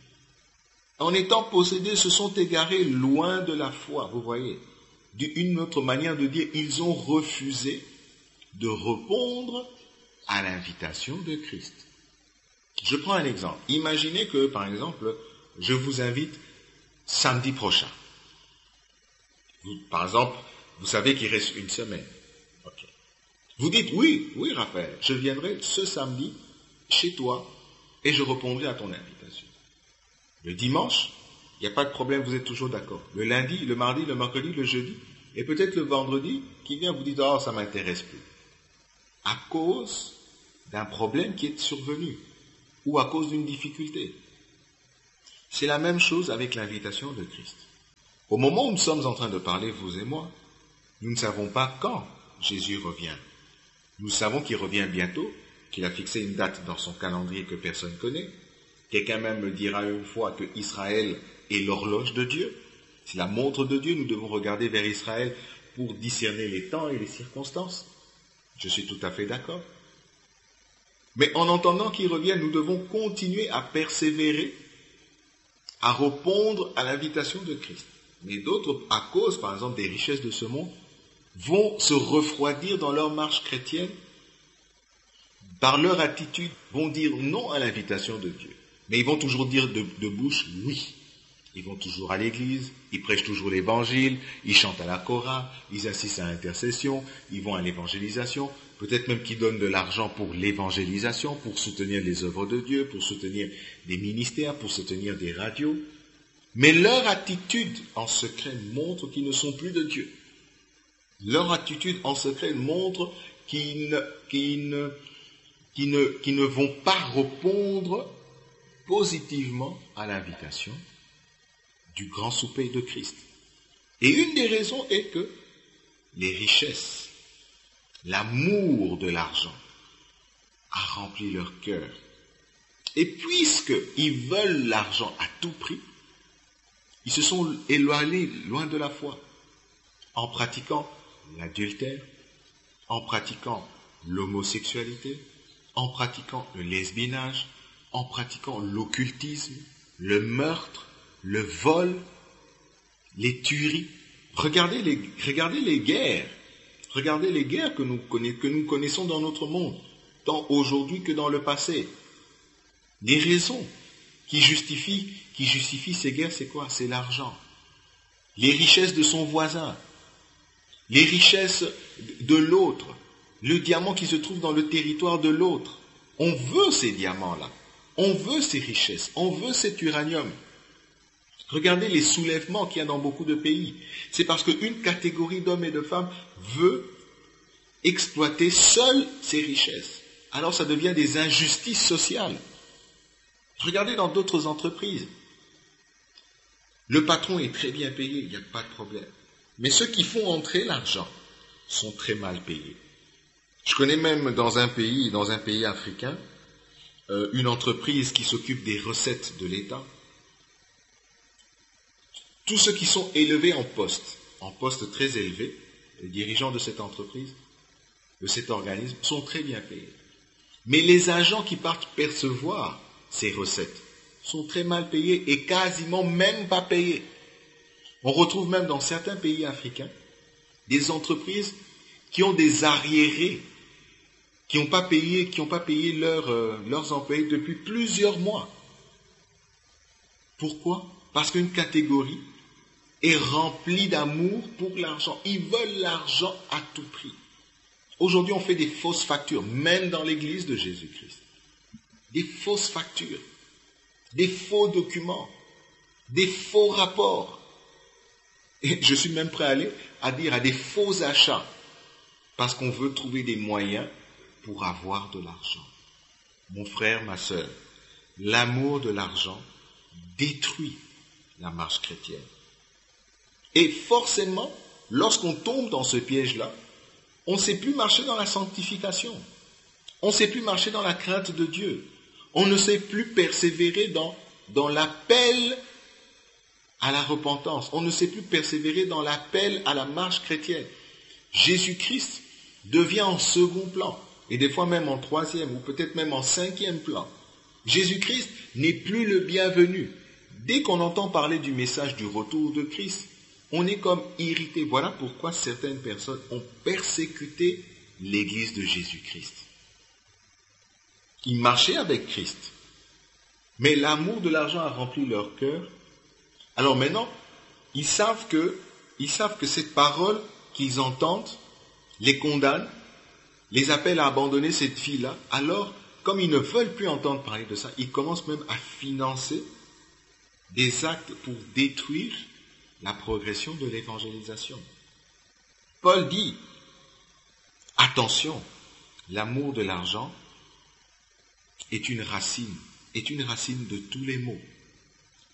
En étant possédés, se sont égarés loin de la foi, vous voyez. D'une autre manière de dire, ils ont refusé de répondre à l'invitation de Christ. Je prends un exemple. Imaginez que, par exemple, je vous invite samedi prochain. Vous, par exemple, vous savez qu'il reste une semaine. Okay. Vous dites, oui, oui Raphaël, je viendrai ce samedi chez toi et je répondrai à ton invitation. Le dimanche, il n'y a pas de problème, vous êtes toujours d'accord. Le lundi, le mardi, le mercredi, le jeudi, et peut-être le vendredi, qui vient vous dire, oh, ça ne m'intéresse plus. À cause d'un problème qui est survenu, ou à cause d'une difficulté. C'est la même chose avec l'invitation de Christ. Au moment où nous sommes en train de parler, vous et moi, nous ne savons pas quand Jésus revient. Nous savons qu'il revient bientôt, qu'il a fixé une date dans son calendrier que personne ne connaît. Quelqu'un même me dira une fois que Israël est l'horloge de Dieu. C'est la montre de Dieu, nous devons regarder vers Israël pour discerner les temps et les circonstances. Je suis tout à fait d'accord. Mais en entendant qu'il revient, nous devons continuer à persévérer, à répondre à l'invitation de Christ. Mais d'autres, à cause, par exemple, des richesses de ce monde, vont se refroidir dans leur marche chrétienne, par leur attitude, vont dire non à l'invitation de Dieu. Mais ils vont toujours dire de, de bouche oui. Ils vont toujours à l'église, ils prêchent toujours l'évangile, ils chantent à la chora, ils assistent à l'intercession, ils vont à l'évangélisation, peut-être même qu'ils donnent de l'argent pour l'évangélisation, pour soutenir les œuvres de Dieu, pour soutenir des ministères, pour soutenir des radios. Mais leur attitude en secret montre qu'ils ne sont plus de Dieu. Leur attitude en secret montre qu'ils ne, qu'ils ne, qu'ils ne, qu'ils ne vont pas répondre positivement à l'invitation du grand souper de Christ. Et une des raisons est que les richesses, l'amour de l'argent a rempli leur cœur. Et puisqu'ils veulent l'argent à tout prix, ils se sont éloignés loin de la foi, en pratiquant l'adultère, en pratiquant l'homosexualité, en pratiquant le lesbiennage, en pratiquant l'occultisme, le meurtre, le vol, les tueries. Regardez les, regardez les guerres. Regardez les guerres que nous, que nous connaissons dans notre monde, tant aujourd'hui que dans le passé. Les raisons qui justifient, qui justifient ces guerres, c'est quoi? C'est l'argent. Les richesses de son voisin. Les richesses de l'autre. Le diamant qui se trouve dans le territoire de l'autre. On veut ces diamants-là. On veut ces richesses. On veut cet uranium. Regardez les soulèvements qu'il y a dans beaucoup de pays. C'est parce qu'une catégorie d'hommes et de femmes veut exploiter seule ces richesses. Alors ça devient des injustices sociales. Regardez dans d'autres entreprises. Le patron est très bien payé, il n'y a pas de problème. Mais ceux qui font entrer l'argent sont très mal payés. Je connais même dans un pays, dans un pays africain, euh, une entreprise qui s'occupe des recettes de l'État. Tous ceux qui sont élevés en poste, en poste très élevé, les dirigeants de cette entreprise, de cet organisme, sont très bien payés. Mais les agents qui partent percevoir ces recettes sont très mal payés et quasiment même pas payés. On retrouve même dans certains pays africains des entreprises qui ont des arriérés, qui n'ont pas payé, qui n'ont pas payé leur, euh, leurs employés depuis plusieurs mois. Pourquoi? Parce qu'une catégorie est remplie d'amour pour l'argent. Ils veulent l'argent à tout prix. Aujourd'hui, on fait des fausses factures, même dans l'église de Jésus-Christ. Des fausses factures, des faux documents, des faux rapports. Et je suis même prêt à aller à dire à des faux achats, parce qu'on veut trouver des moyens pour avoir de l'argent. Mon frère, ma sœur, l'amour de l'argent détruit la marche chrétienne. Et forcément, lorsqu'on tombe dans ce piège-là, on ne sait plus marcher dans la sanctification. On ne sait plus marcher dans la crainte de Dieu. On ne sait plus persévérer dans, dans l'appel à la repentance. On ne sait plus persévérer dans l'appel à la marche chrétienne. Jésus-Christ devient en second plan, et des fois même en troisième, ou peut-être même en cinquième plan. Jésus-Christ n'est plus le bienvenu. Dès qu'on entend parler du message du retour de Christ, on est comme irrité. Voilà pourquoi certaines personnes ont persécuté l'Église de Jésus-Christ. Ils marchaient avec Christ, mais l'amour de l'argent a rempli leur cœur. Alors maintenant, ils savent que, ils savent que cette parole qu'ils entendent les condamne, les appelle à abandonner cette vie-là. Alors, comme ils ne veulent plus entendre parler de ça, ils commencent même à financer des actes pour détruire la progression de l'évangélisation. Paul dit, attention, l'amour de l'argent est une racine, est une racine de tous les maux.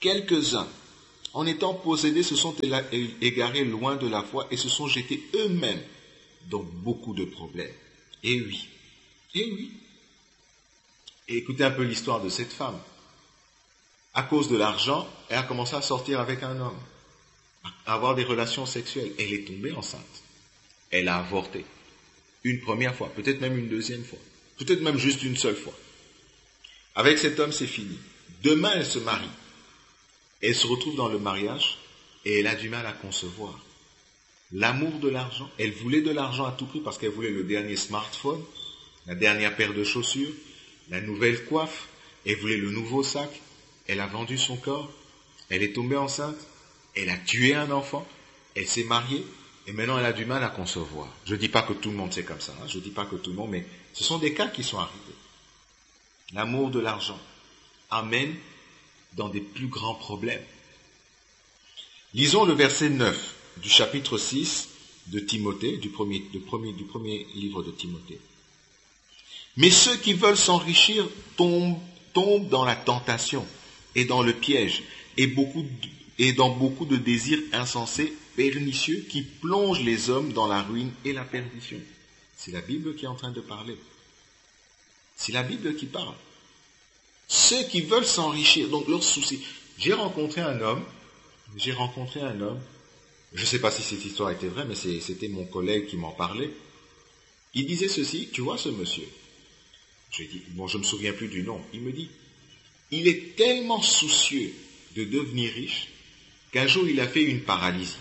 quelques-uns, en étant possédés, se sont égarés loin de la foi et se sont jetés eux-mêmes dans beaucoup de problèmes. Et oui, et oui. Et écoutez un peu l'histoire de cette femme. À cause de l'argent, elle a commencé à sortir avec un homme, à avoir des relations sexuelles. Elle est tombée enceinte. Elle a avorté. Une première fois, peut-être même une deuxième fois, peut-être même juste une seule fois. Avec cet homme, c'est fini. Demain, elle se marie. Elle se retrouve dans le mariage et elle a du mal à concevoir. L'amour de l'argent, elle voulait de l'argent à tout prix parce qu'elle voulait le dernier smartphone, la dernière paire de chaussures, la nouvelle coiffe, elle voulait le nouveau sac. Elle a vendu son corps, elle est tombée enceinte, elle a tué un enfant, elle s'est mariée et maintenant elle a du mal à concevoir. Je ne dis pas que tout le monde c'est comme ça, hein, je ne dis pas que tout le monde, mais ce sont des cas qui sont arrivés. L'amour de l'argent amène dans des plus grands problèmes. Lisons le verset neuf du chapitre six de Timothée, du premier, du premier, du premier livre de Timothée. Mais ceux qui veulent s'enrichir tombent, tombent dans la tentation et dans le piège, et, beaucoup de, et dans beaucoup de désirs insensés, pernicieux, qui plongent les hommes dans la ruine et la perdition. C'est la Bible qui est en train de parler. C'est la Bible qui parle. Ceux qui veulent s'enrichir, donc leur souci. J'ai rencontré un homme, j'ai rencontré un homme, je ne sais pas si cette histoire était vraie, mais c'est, c'était mon collègue qui m'en parlait. Il disait ceci, tu vois ce monsieur? J'ai dit, bon, je ne me souviens plus du nom. Il me dit, il est tellement soucieux de devenir riche qu'un jour il a fait une paralysie.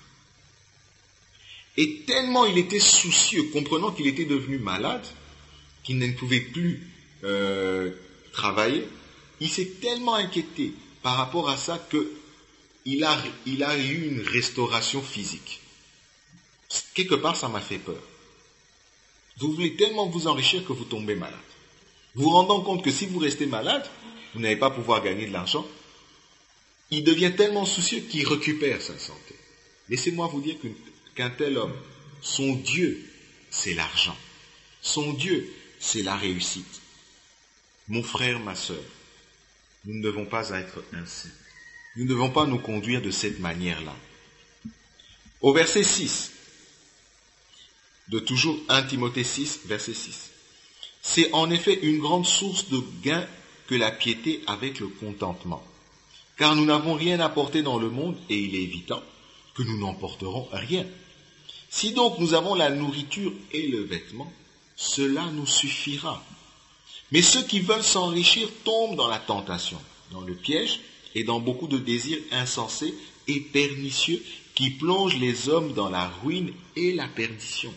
Et tellement il était soucieux, comprenant qu'il était devenu malade, qu'il ne pouvait plus euh, travailler, il s'est tellement inquiété par rapport à ça qu'il a, il a eu une restauration physique. Quelque part, ça m'a fait peur. Vous voulez tellement vous enrichir que vous tombez malade. Vous vous rendant compte que si vous restez malade, vous n'allez pas pouvoir gagner de l'argent. Il devient tellement soucieux qu'il récupère sa santé. Laissez-moi vous dire qu'un, qu'un tel homme, son Dieu, c'est l'argent. Son Dieu, c'est la réussite. Mon frère, ma sœur, nous ne devons pas être ainsi. Nous ne devons pas nous conduire de cette manière-là. Au verset six, de toujours un Timothée six, verset six. C'est en effet une grande source de gain que la piété avec le contentement. Car nous n'avons rien apporté dans le monde et il est évident que nous n'emporterons rien. Si donc nous avons la nourriture et le vêtement, cela nous suffira. Mais ceux qui veulent s'enrichir tombent dans la tentation, dans le piège et dans beaucoup de désirs insensés et pernicieux qui plongent les hommes dans la ruine et la perdition.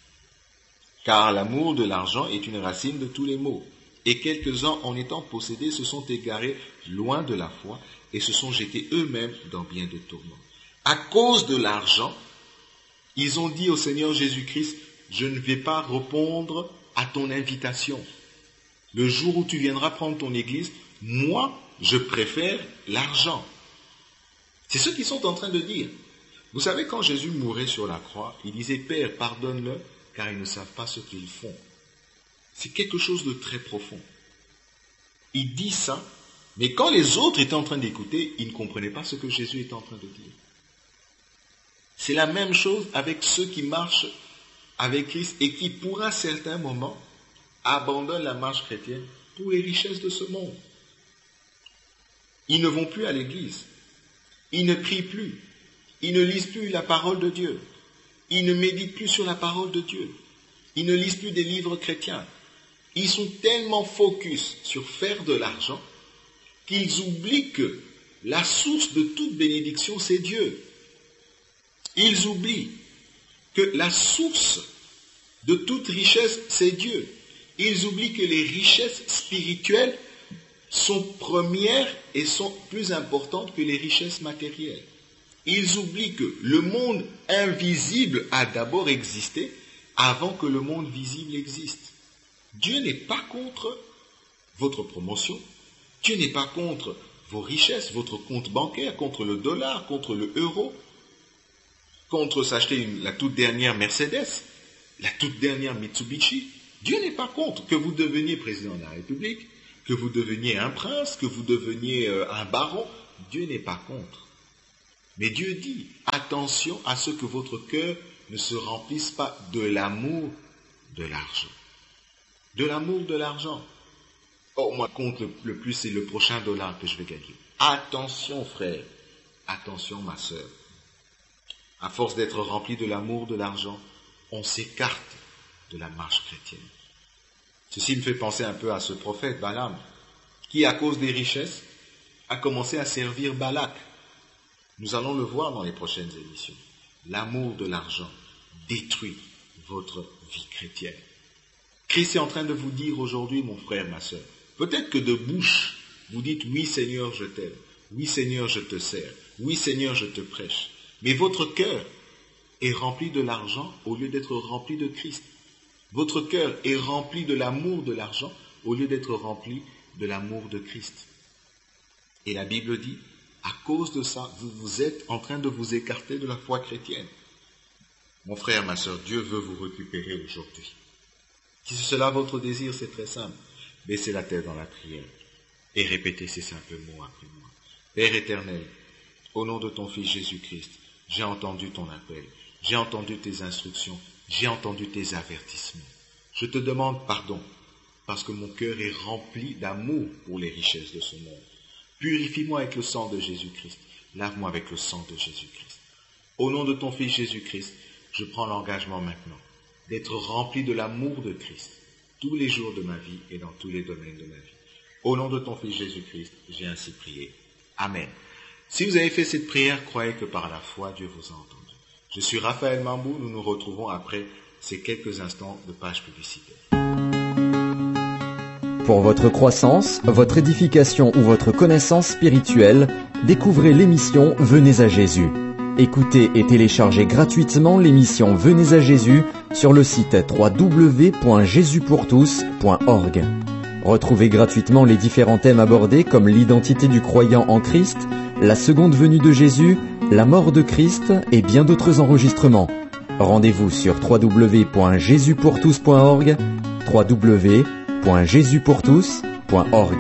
Car l'amour de l'argent est une racine de tous les maux. Et quelques-uns, en étant possédés, se sont égarés loin de la foi et se sont jetés eux-mêmes dans bien de tourments. À cause de l'argent, ils ont dit au Seigneur Jésus-Christ, je ne vais pas répondre à ton invitation. Le jour où tu viendras prendre ton église, moi, je préfère l'argent. C'est ce qu'ils sont en train de dire. Vous savez, quand Jésus mourait sur la croix, il disait, Père, pardonne-le, car ils ne savent pas ce qu'ils font. C'est quelque chose de très profond. Il dit ça, mais quand les autres étaient en train d'écouter, ils ne comprenaient pas ce que Jésus était en train de dire. C'est la même chose avec ceux qui marchent avec Christ et qui, pour un certain moment, abandonnent la marche chrétienne pour les richesses de ce monde. Ils ne vont plus à l'église. Ils ne prient plus. Ils ne lisent plus la parole de Dieu. Ils ne méditent plus sur la parole de Dieu. Ils ne lisent plus des livres chrétiens. Ils sont tellement focus sur faire de l'argent qu'ils oublient que la source de toute bénédiction, c'est Dieu. Ils oublient que la source de toute richesse, c'est Dieu. Ils oublient que les richesses spirituelles sont premières et sont plus importantes que les richesses matérielles. Ils oublient que le monde invisible a d'abord existé avant que le monde visible existe. Dieu n'est pas contre votre promotion. Dieu n'est pas contre vos richesses, votre compte bancaire, contre le dollar, contre le euro, contre s'acheter une, la toute dernière Mercedes, la toute dernière Mitsubishi. Dieu n'est pas contre que vous deveniez président de la République, que vous deveniez un prince, que vous deveniez euh, un baron. Dieu n'est pas contre. Mais Dieu dit, attention à ce que votre cœur ne se remplisse pas de l'amour de l'argent. De l'amour de l'argent. Oh, moi, compte le, le plus, c'est le prochain dollar que je vais gagner. Attention, frère. Attention, ma sœur. À force d'être rempli de l'amour de l'argent, on s'écarte de la marche chrétienne. Ceci me fait penser un peu à ce prophète Balaam, qui, à cause des richesses, a commencé à servir Balak. Nous allons le voir dans les prochaines émissions. L'amour de l'argent détruit votre vie chrétienne. Christ est en train de vous dire aujourd'hui, mon frère, ma sœur, peut-être que de bouche, vous dites, oui Seigneur, je t'aime, oui Seigneur, je te sers, oui Seigneur, je te prêche. Mais votre cœur est rempli de l'argent au lieu d'être rempli de Christ. Votre cœur est rempli de l'amour de l'argent au lieu d'être rempli de l'amour de Christ. Et la Bible dit, à cause de ça, vous, vous êtes en train de vous écarter de la foi chrétienne. Mon frère, ma sœur, Dieu veut vous récupérer aujourd'hui. Si c'est cela votre désir, c'est très simple. Baissez la tête dans la prière et répétez ces simples mots après moi. Père éternel, au nom de ton Fils Jésus-Christ, j'ai entendu ton appel, j'ai entendu tes instructions, j'ai entendu tes avertissements. Je te demande pardon, parce que mon cœur est rempli d'amour pour les richesses de ce monde. Purifie-moi avec le sang de Jésus-Christ, lave-moi avec le sang de Jésus-Christ. Au nom de ton Fils Jésus-Christ, je prends l'engagement maintenant d'être rempli de l'amour de Christ tous les jours de ma vie et dans tous les domaines de ma vie. Au nom de ton Fils Jésus-Christ, j'ai ainsi prié. Amen. Si vous avez fait cette prière, croyez que par la foi, Dieu vous a entendu. Je suis Raphaël Mambou, nous nous retrouvons après ces quelques instants de page publicitaire. Pour votre croissance, votre édification ou votre connaissance spirituelle, découvrez l'émission Venez à Jésus. Écoutez et téléchargez gratuitement l'émission Venez à Jésus sur le site w w w point jésus pour tous point org. Retrouvez gratuitement les différents thèmes abordés comme l'identité du croyant en Christ, la seconde venue de Jésus, la mort de Christ et bien d'autres enregistrements. Rendez-vous sur w w w point jésus pour tous point org, w w w point jésus pour tous point org.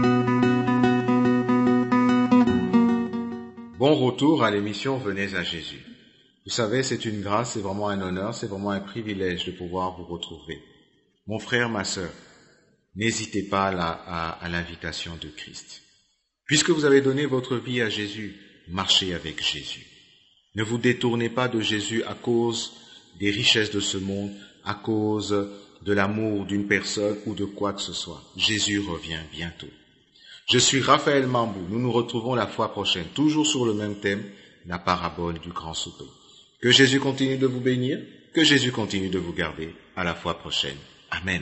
Bon retour à l'émission Venez à Jésus. Vous savez, c'est une grâce, c'est vraiment un honneur, c'est vraiment un privilège de pouvoir vous retrouver. Mon frère, ma sœur, n'hésitez pas à, la, à, à l'invitation de Christ. Puisque vous avez donné votre vie à Jésus, marchez avec Jésus. Ne vous détournez pas de Jésus à cause des richesses de ce monde, à cause de l'amour d'une personne ou de quoi que ce soit. Jésus revient bientôt. Je suis Raphaël Mambou. Nous nous retrouvons la fois prochaine, toujours sur le même thème, la parabole du grand souper. Que Jésus continue de vous bénir, que Jésus continue de vous garder. À la fois prochaine. Amen.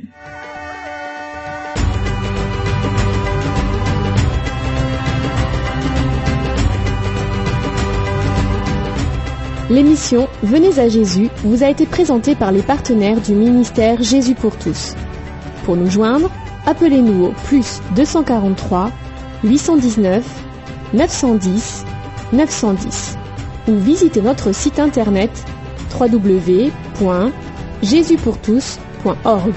L'émission Venez à Jésus vous a été présentée par les partenaires du ministère Jésus pour tous. Pour nous joindre, appelez-nous au plus deux cent quarante-trois, huit cent dix-neuf, neuf cent dix, neuf cent dix ou visitez notre site internet w w w point jésus pour tous point org.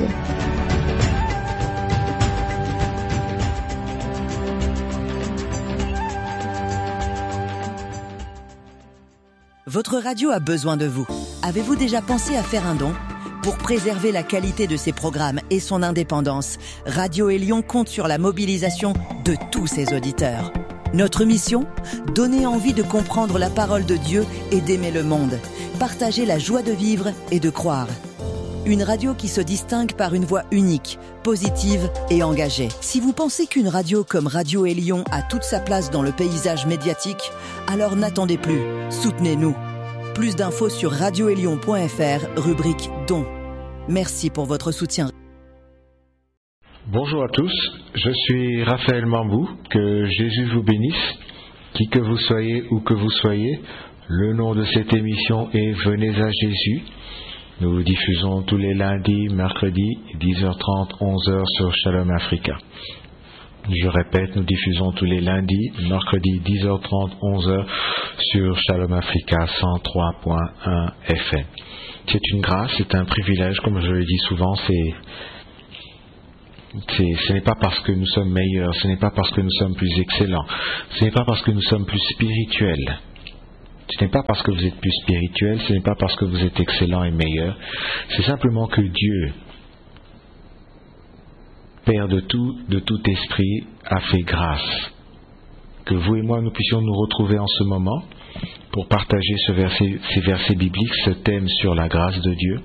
Votre radio a besoin de vous. Avez-vous déjà pensé à faire un don ? Pour préserver la qualité de ses programmes et son indépendance, Radio Élion compte sur la mobilisation de tous ses auditeurs. Notre mission ? Donner envie de comprendre la parole de Dieu et d'aimer le monde. Partager la joie de vivre et de croire. Une radio qui se distingue par une voix unique, positive et engagée. Si vous pensez qu'une radio comme Radio Élion a toute sa place dans le paysage médiatique, alors n'attendez plus, soutenez-nous. Plus d'infos sur radio élion point f r, rubrique Dons. Merci pour votre soutien. Bonjour à tous, je suis Raphaël Mambou, que Jésus vous bénisse, qui que vous soyez ou que vous soyez. Le nom de cette émission est Venez à Jésus. Nous diffusons tous les lundis, mercredis, dix heures trente, onze heures sur Shalom Africa. Je répète, nous diffusons tous les lundis, mercredis, dix heures trente, onze heures sur Shalom Africa cent trois point un F M. C'est une grâce, c'est un privilège, comme je le dis souvent, c'est C'est, ce n'est pas parce que nous sommes meilleurs, ce n'est pas parce que nous sommes plus excellents, ce n'est pas parce que nous sommes plus spirituels. Ce n'est pas parce que vous êtes plus spirituel, ce n'est pas parce que vous êtes excellent et meilleur. C'est simplement que Dieu, Père de tout, de tout esprit, a fait grâce. Que vous et moi, nous puissions nous retrouver en ce moment pour partager ce verset, ces versets bibliques, ce thème sur la grâce de Dieu.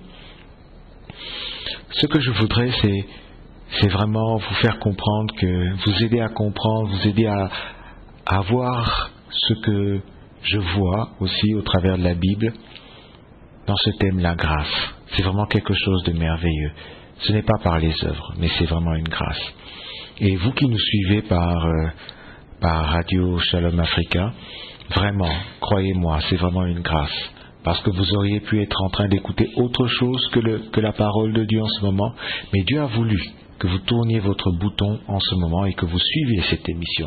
Ce que je voudrais, c'est, c'est vraiment vous faire comprendre, que vous aider à comprendre, vous aider à, à voir ce que je vois aussi au travers de la Bible dans ce thème, la grâce. C'est vraiment quelque chose de merveilleux. Ce n'est pas par les œuvres, mais c'est vraiment une grâce. Et vous qui nous suivez par, euh, par Radio Shalom Africa, vraiment, croyez-moi, c'est vraiment une grâce. Parce que vous auriez pu être en train d'écouter autre chose que, le, que la parole de Dieu en ce moment, mais Dieu a voulu que vous tourniez votre bouton en ce moment et que vous suiviez cette émission.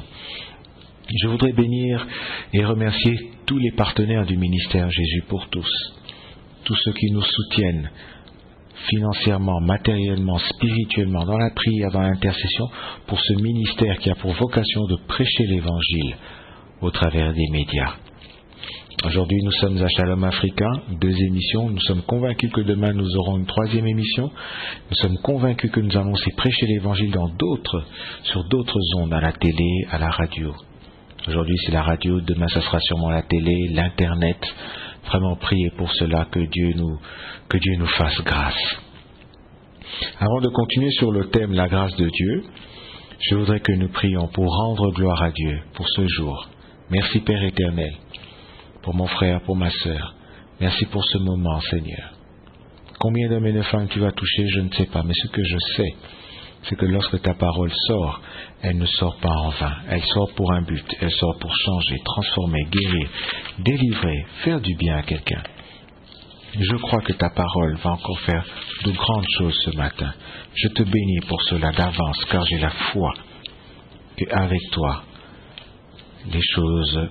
Je voudrais bénir et remercier tous les partenaires du ministère Jésus pour tous, tous ceux qui nous soutiennent financièrement, matériellement, spirituellement, dans la prière, dans l'intercession, pour ce ministère qui a pour vocation de prêcher l'Évangile au travers des médias. Aujourd'hui, nous sommes à Shalom Africa, deux émissions. Nous sommes convaincus que demain, nous aurons une troisième émission. Nous sommes convaincus que nous allons aussi prêcher l'Évangile dans d'autres, sur d'autres ondes, à la télé, à la radio. Aujourd'hui, c'est la radio. Demain, ça sera sûrement la télé, l'Internet. Vraiment prier pour cela, que Dieu nous, que Dieu nous fasse grâce. Avant de continuer sur le thème la grâce de Dieu, je voudrais que nous prions pour rendre gloire à Dieu pour ce jour. Merci Père éternel, pour mon frère, pour ma sœur. Merci pour ce moment, Seigneur. Combien d'hommes et de femmes tu vas toucher, je ne sais pas, mais ce que je sais, c'est que lorsque ta parole sort, elle ne sort pas en vain. Elle sort pour un but. Elle sort pour changer, transformer, guérir, délivrer, faire du bien à quelqu'un. Je crois que ta parole va encore faire de grandes choses ce matin. Je te bénis pour cela d'avance, car j'ai la foi qu'avec toi, les choses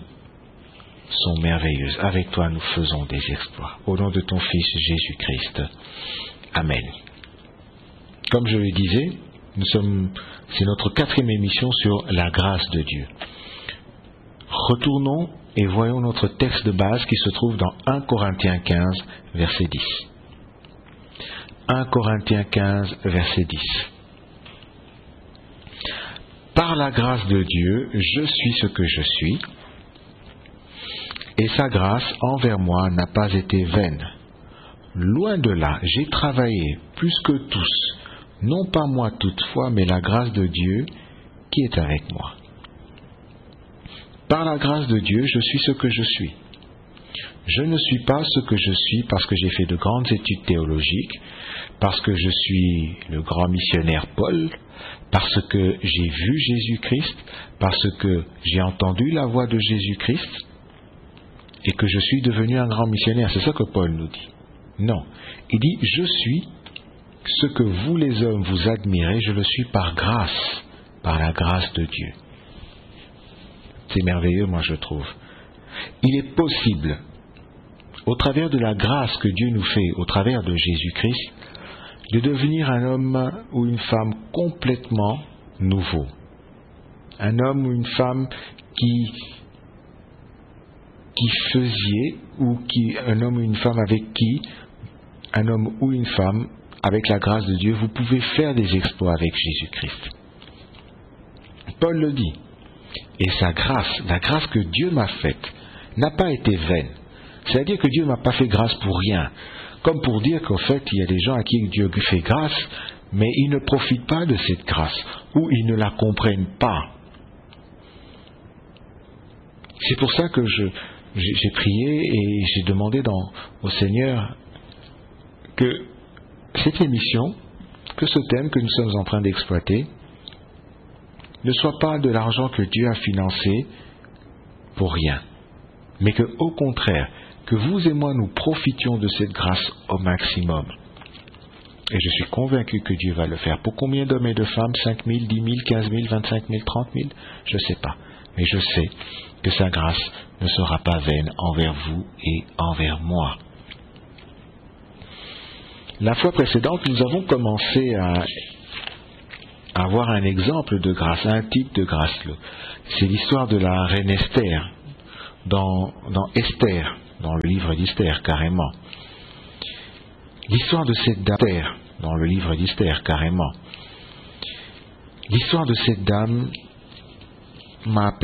sont merveilleuses. Avec toi, nous faisons des exploits. Au nom de ton Fils Jésus-Christ. Amen. Comme je le disais, nous sommes, c'est notre quatrième émission sur la grâce de Dieu. Retournons et voyons notre texte de base qui se trouve dans un Corinthiens quinze, verset dix. un Corinthiens quinze, verset dix. Par la grâce de Dieu, je suis ce que je suis, et sa grâce envers moi n'a pas été vaine. Loin de là, j'ai travaillé plus que tous, non pas moi toutefois, mais la grâce de Dieu qui est avec moi. Par la grâce de Dieu, je suis ce que je suis. Je ne suis pas ce que je suis parce que j'ai fait de grandes études théologiques, parce que je suis le grand missionnaire Paul, parce que j'ai vu Jésus-Christ, parce que j'ai entendu la voix de Jésus-Christ, et que je suis devenu un grand missionnaire. C'est ça que Paul nous dit. Non. Il dit, je suis ce que vous les hommes vous admirez, je le suis par grâce, par la grâce de Dieu. C'est merveilleux, moi je trouve. Il est possible, au travers de la grâce que Dieu nous fait, au travers de Jésus-Christ, de devenir un homme ou une femme complètement nouveau. Un homme ou une femme qui, qui faisait, ou qui, un homme ou une femme avec qui, un homme ou une femme, avec la grâce de Dieu, vous pouvez faire des exploits avec Jésus-Christ. Paul le dit. Et sa grâce, la grâce que Dieu m'a faite, n'a pas été vaine. C'est-à-dire que Dieu ne m'a pas fait grâce pour rien. Comme pour dire qu'en fait, il y a des gens à qui Dieu fait grâce, mais ils ne profitent pas de cette grâce, ou ils ne la comprennent pas. C'est pour ça que je, j'ai, j'ai prié et j'ai demandé dans, au Seigneur que cette émission, que ce thème que nous sommes en train d'exploiter, ne soit pas de l'argent que Dieu a financé pour rien, mais que, au contraire, que vous et moi nous profitions de cette grâce au maximum. Et je suis convaincu que Dieu va le faire. Pour combien d'hommes et de femmes? cinq mille, dix mille, quinze mille, vingt-cinq mille, trente mille? Je ne sais pas. Mais je sais que sa grâce ne sera pas vaine envers vous et envers moi. La fois précédente, nous avons commencé à, avoir un exemple de grâce, un type de grâce. C'est l'histoire de la reine Esther, dans, dans Esther, dans le livre d'Esther, carrément. L'histoire de cette dame, dans le livre d'Esther, carrément. L'histoire de cette dame m'a